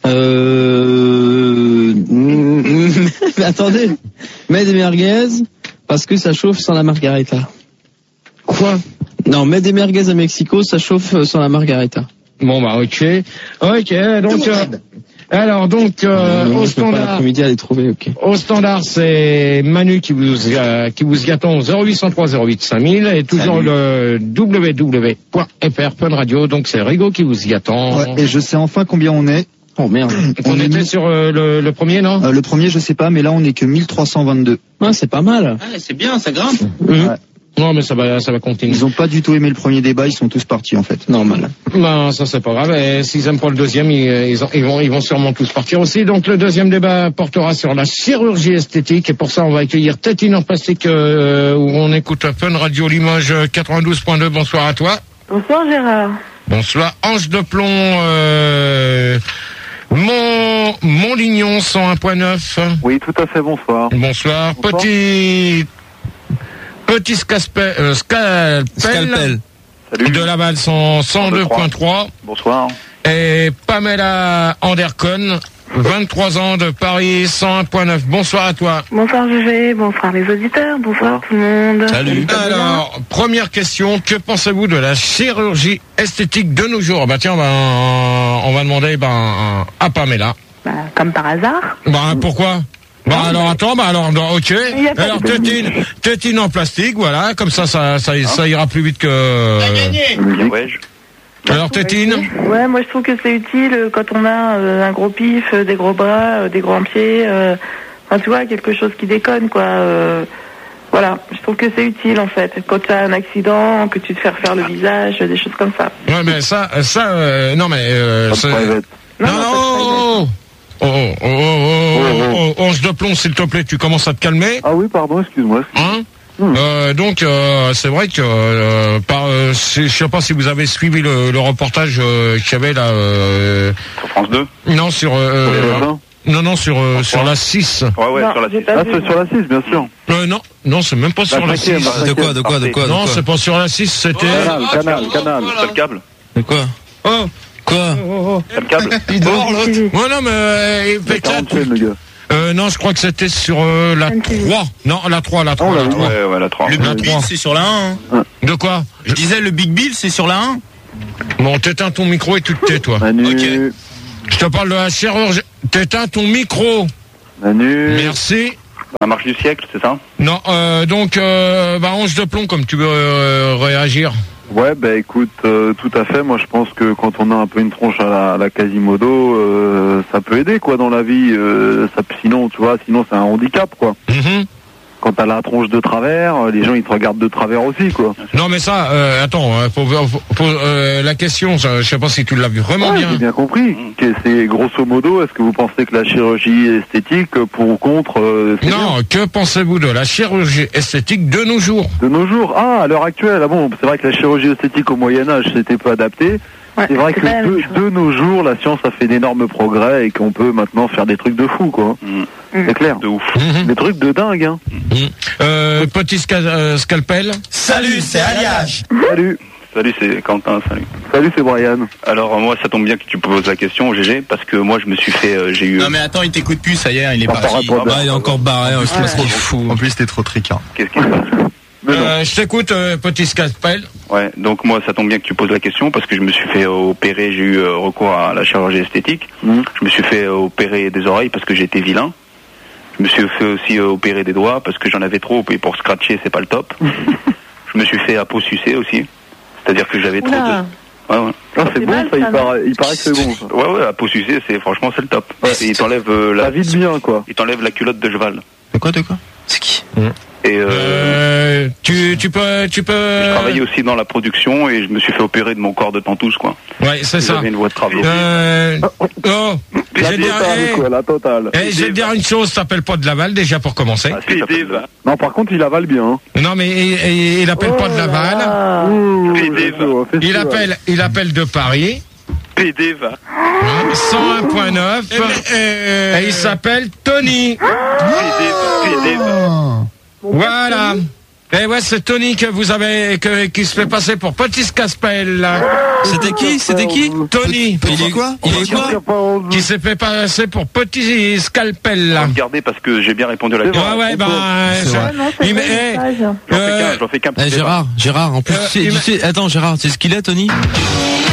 Mais attendez, mets des merguez parce que ça chauffe sans la margarita. Quoi? Non, mets des merguez à Mexico, ça chauffe sans la margarita. Bon bah ok, donc alors donc au standard. L'après-midi à les trouver, ok. Au standard, c'est Manu qui vous y attend au 0803 08 5000 et toujours le www.fr Fun Radio. Donc c'est Rigo qui vous y attend. Ouais, et je sais enfin combien on est. Oh merde. On était sur le premier, non? Le premier, je sais pas, mais là on est que 1322. Ah, c'est pas mal. Ah, c'est bien, ça grimpe. Ouais. Non, mais ça va continuer. Ils ont pas du tout aimé le premier débat, ils sont tous partis en fait. Normal. Ben, ça c'est pas grave. Et s'ils aiment pas le deuxième, ils vont sûrement tous partir aussi. Donc le deuxième débat portera sur la chirurgie esthétique. Et pour ça, on va accueillir Tétine en plastique, où on écoute Fun Radio Limoges 92.2. Bonsoir à toi. Bonsoir Gérard. Bonsoir. Ange de plomb, Montlignon 101.9. Oui, tout à fait, bonsoir. Bonsoir. Petit scalpel. Salut. De Laval 102.3. Bonsoir. Et Pamela Andercon, 23 ans de Paris 101.9. Bonsoir à toi. Bonsoir GG, bonsoir les auditeurs, bonsoir tout le monde. Salut. Alors, première question, que pensez-vous de la chirurgie esthétique de nos jours? Bah tiens, on va demander à Pamela. Comme par hasard. Pourquoi? Ok. Alors tétine en plastique, voilà, comme ça ira plus vite que. Alors tétine. Ouais, moi je trouve que c'est utile quand on a un gros pif, des gros bras, des grands pieds. Enfin, tu vois, quelque chose qui déconne, quoi. Voilà, je trouve que c'est utile en fait. Quand tu as un accident, que tu te fais refaire le visage, des choses comme ça. Ouais, mais non, mais non. Ange de plomb, s'il te plaît, tu commences à te calmer. Ah oui, pardon, excuse-moi. Hein? Donc c'est vrai que je sais pas si vous avez suivi le reportage qu'il y avait là sur France 2. Non, sur sur la 6. Ouais, sur la 6. Ah, c'est sur la 6, bien sûr. Non, c'est même pas sur la 6. De quoi Non, c'est pas sur la 6, c'était Canal. T'as le câble. De quoi? Quoi? T'as le câble. Il dort l'autre. Ouais, non, mais peut-être. Non, je crois que c'était sur la 3. Non, la 3. Ouais, la 3. Le Big Bill, c'est sur la 1. De quoi? Je disais, le Big Bill, c'est sur la 1. Bon, t'éteins ton micro et tu te tais, toi. Manu. Ok. Je te parle de la chirurgie. T'éteins ton micro. Manu. Merci. La marche du siècle, c'est ça? Non, donc, Ange de plomb, comme tu veux réagir. Ouais, bah écoute, tout à fait. Moi, je pense que quand on a un peu une tronche à la Quasimodo, ça peut aider, quoi, dans la vie. Sinon, tu vois, c'est un handicap, quoi. Quand t'as la tronche de travers, les gens, ils te regardent de travers aussi, quoi. Non, mais ça, attends, la question, je sais pas si tu l'as vu vraiment bien. J'ai bien compris. C'est grosso modo, est-ce que vous pensez que la chirurgie esthétique, pour ou contre... Non, que pensez-vous de la chirurgie esthétique de nos jours? De nos jours? Ah, à l'heure actuelle, bon, c'est vrai que la chirurgie esthétique au Moyen-Âge, c'était peu adapté. Ouais, c'est vrai que de nos jours, la science a fait d'énormes progrès et qu'on peut maintenant faire des trucs de fou, quoi. C'est clair. De ouf. Des trucs de dingue, hein. Petit scalpel. Salut, c'est Aliage. Salut, c'est Quentin, salut. Salut, c'est Brian. Alors, moi, ça tombe bien que tu poses la question, GG, parce que moi, je me suis fait, j'ai eu... Non, mais attends, il t'écoute plus, ça y est, il est parti. Il est encore barré, je me trouve fou. En plus, t'es trop tricard. Qu'est-ce qui se passe? Je t'écoute, petit scalpel. Ouais, donc moi, ça tombe bien que tu poses la question, parce que je me suis fait opérer, j'ai eu recours à la chirurgie esthétique. Je me suis fait opérer des oreilles parce que j'étais vilain. Je me suis fait aussi opérer des doigts parce que j'en avais trop et pour scratcher, c'est pas le top. Je me suis fait aposucer aussi. C'est-à-dire que j'avais trop de... Ouais. Ah, c'est bon, ça, il paraît que c'est bon, ça. Ouais, aposucer, franchement, c'est le top. Ouais. Il t'enlève la vie de bien, quoi. Il t'enlève la culotte de cheval. De quoi? C'est qui? Et tu peux. Je travaillais aussi dans la production et je me suis fait opérer de mon corps de pantouse, quoi. Ouais, c'est ça. J'avais une voie de travail. La totale. Je vais te dire une chose, ça s'appelle pas de Laval déjà pour commencer. Non, par contre, il avale bien. Non, mais il appelle pas de Laval. Il appelle de Paris. PD va. 101.9. Et il s'appelle Tony. PD va. Voilà. Et ouais, c'est Tony que vous avez, qui se fait passer pour Petit Scalpel. C'était qui? Tony. Il est quoi? Qui s'est fait passer pour Petit Scalpel. Regardez parce que j'ai bien répondu à la question. Ouais, j'en fais qu'un. Gérard, en plus, tu sais, attends, Gérard, c'est ce qu'il est, Tony?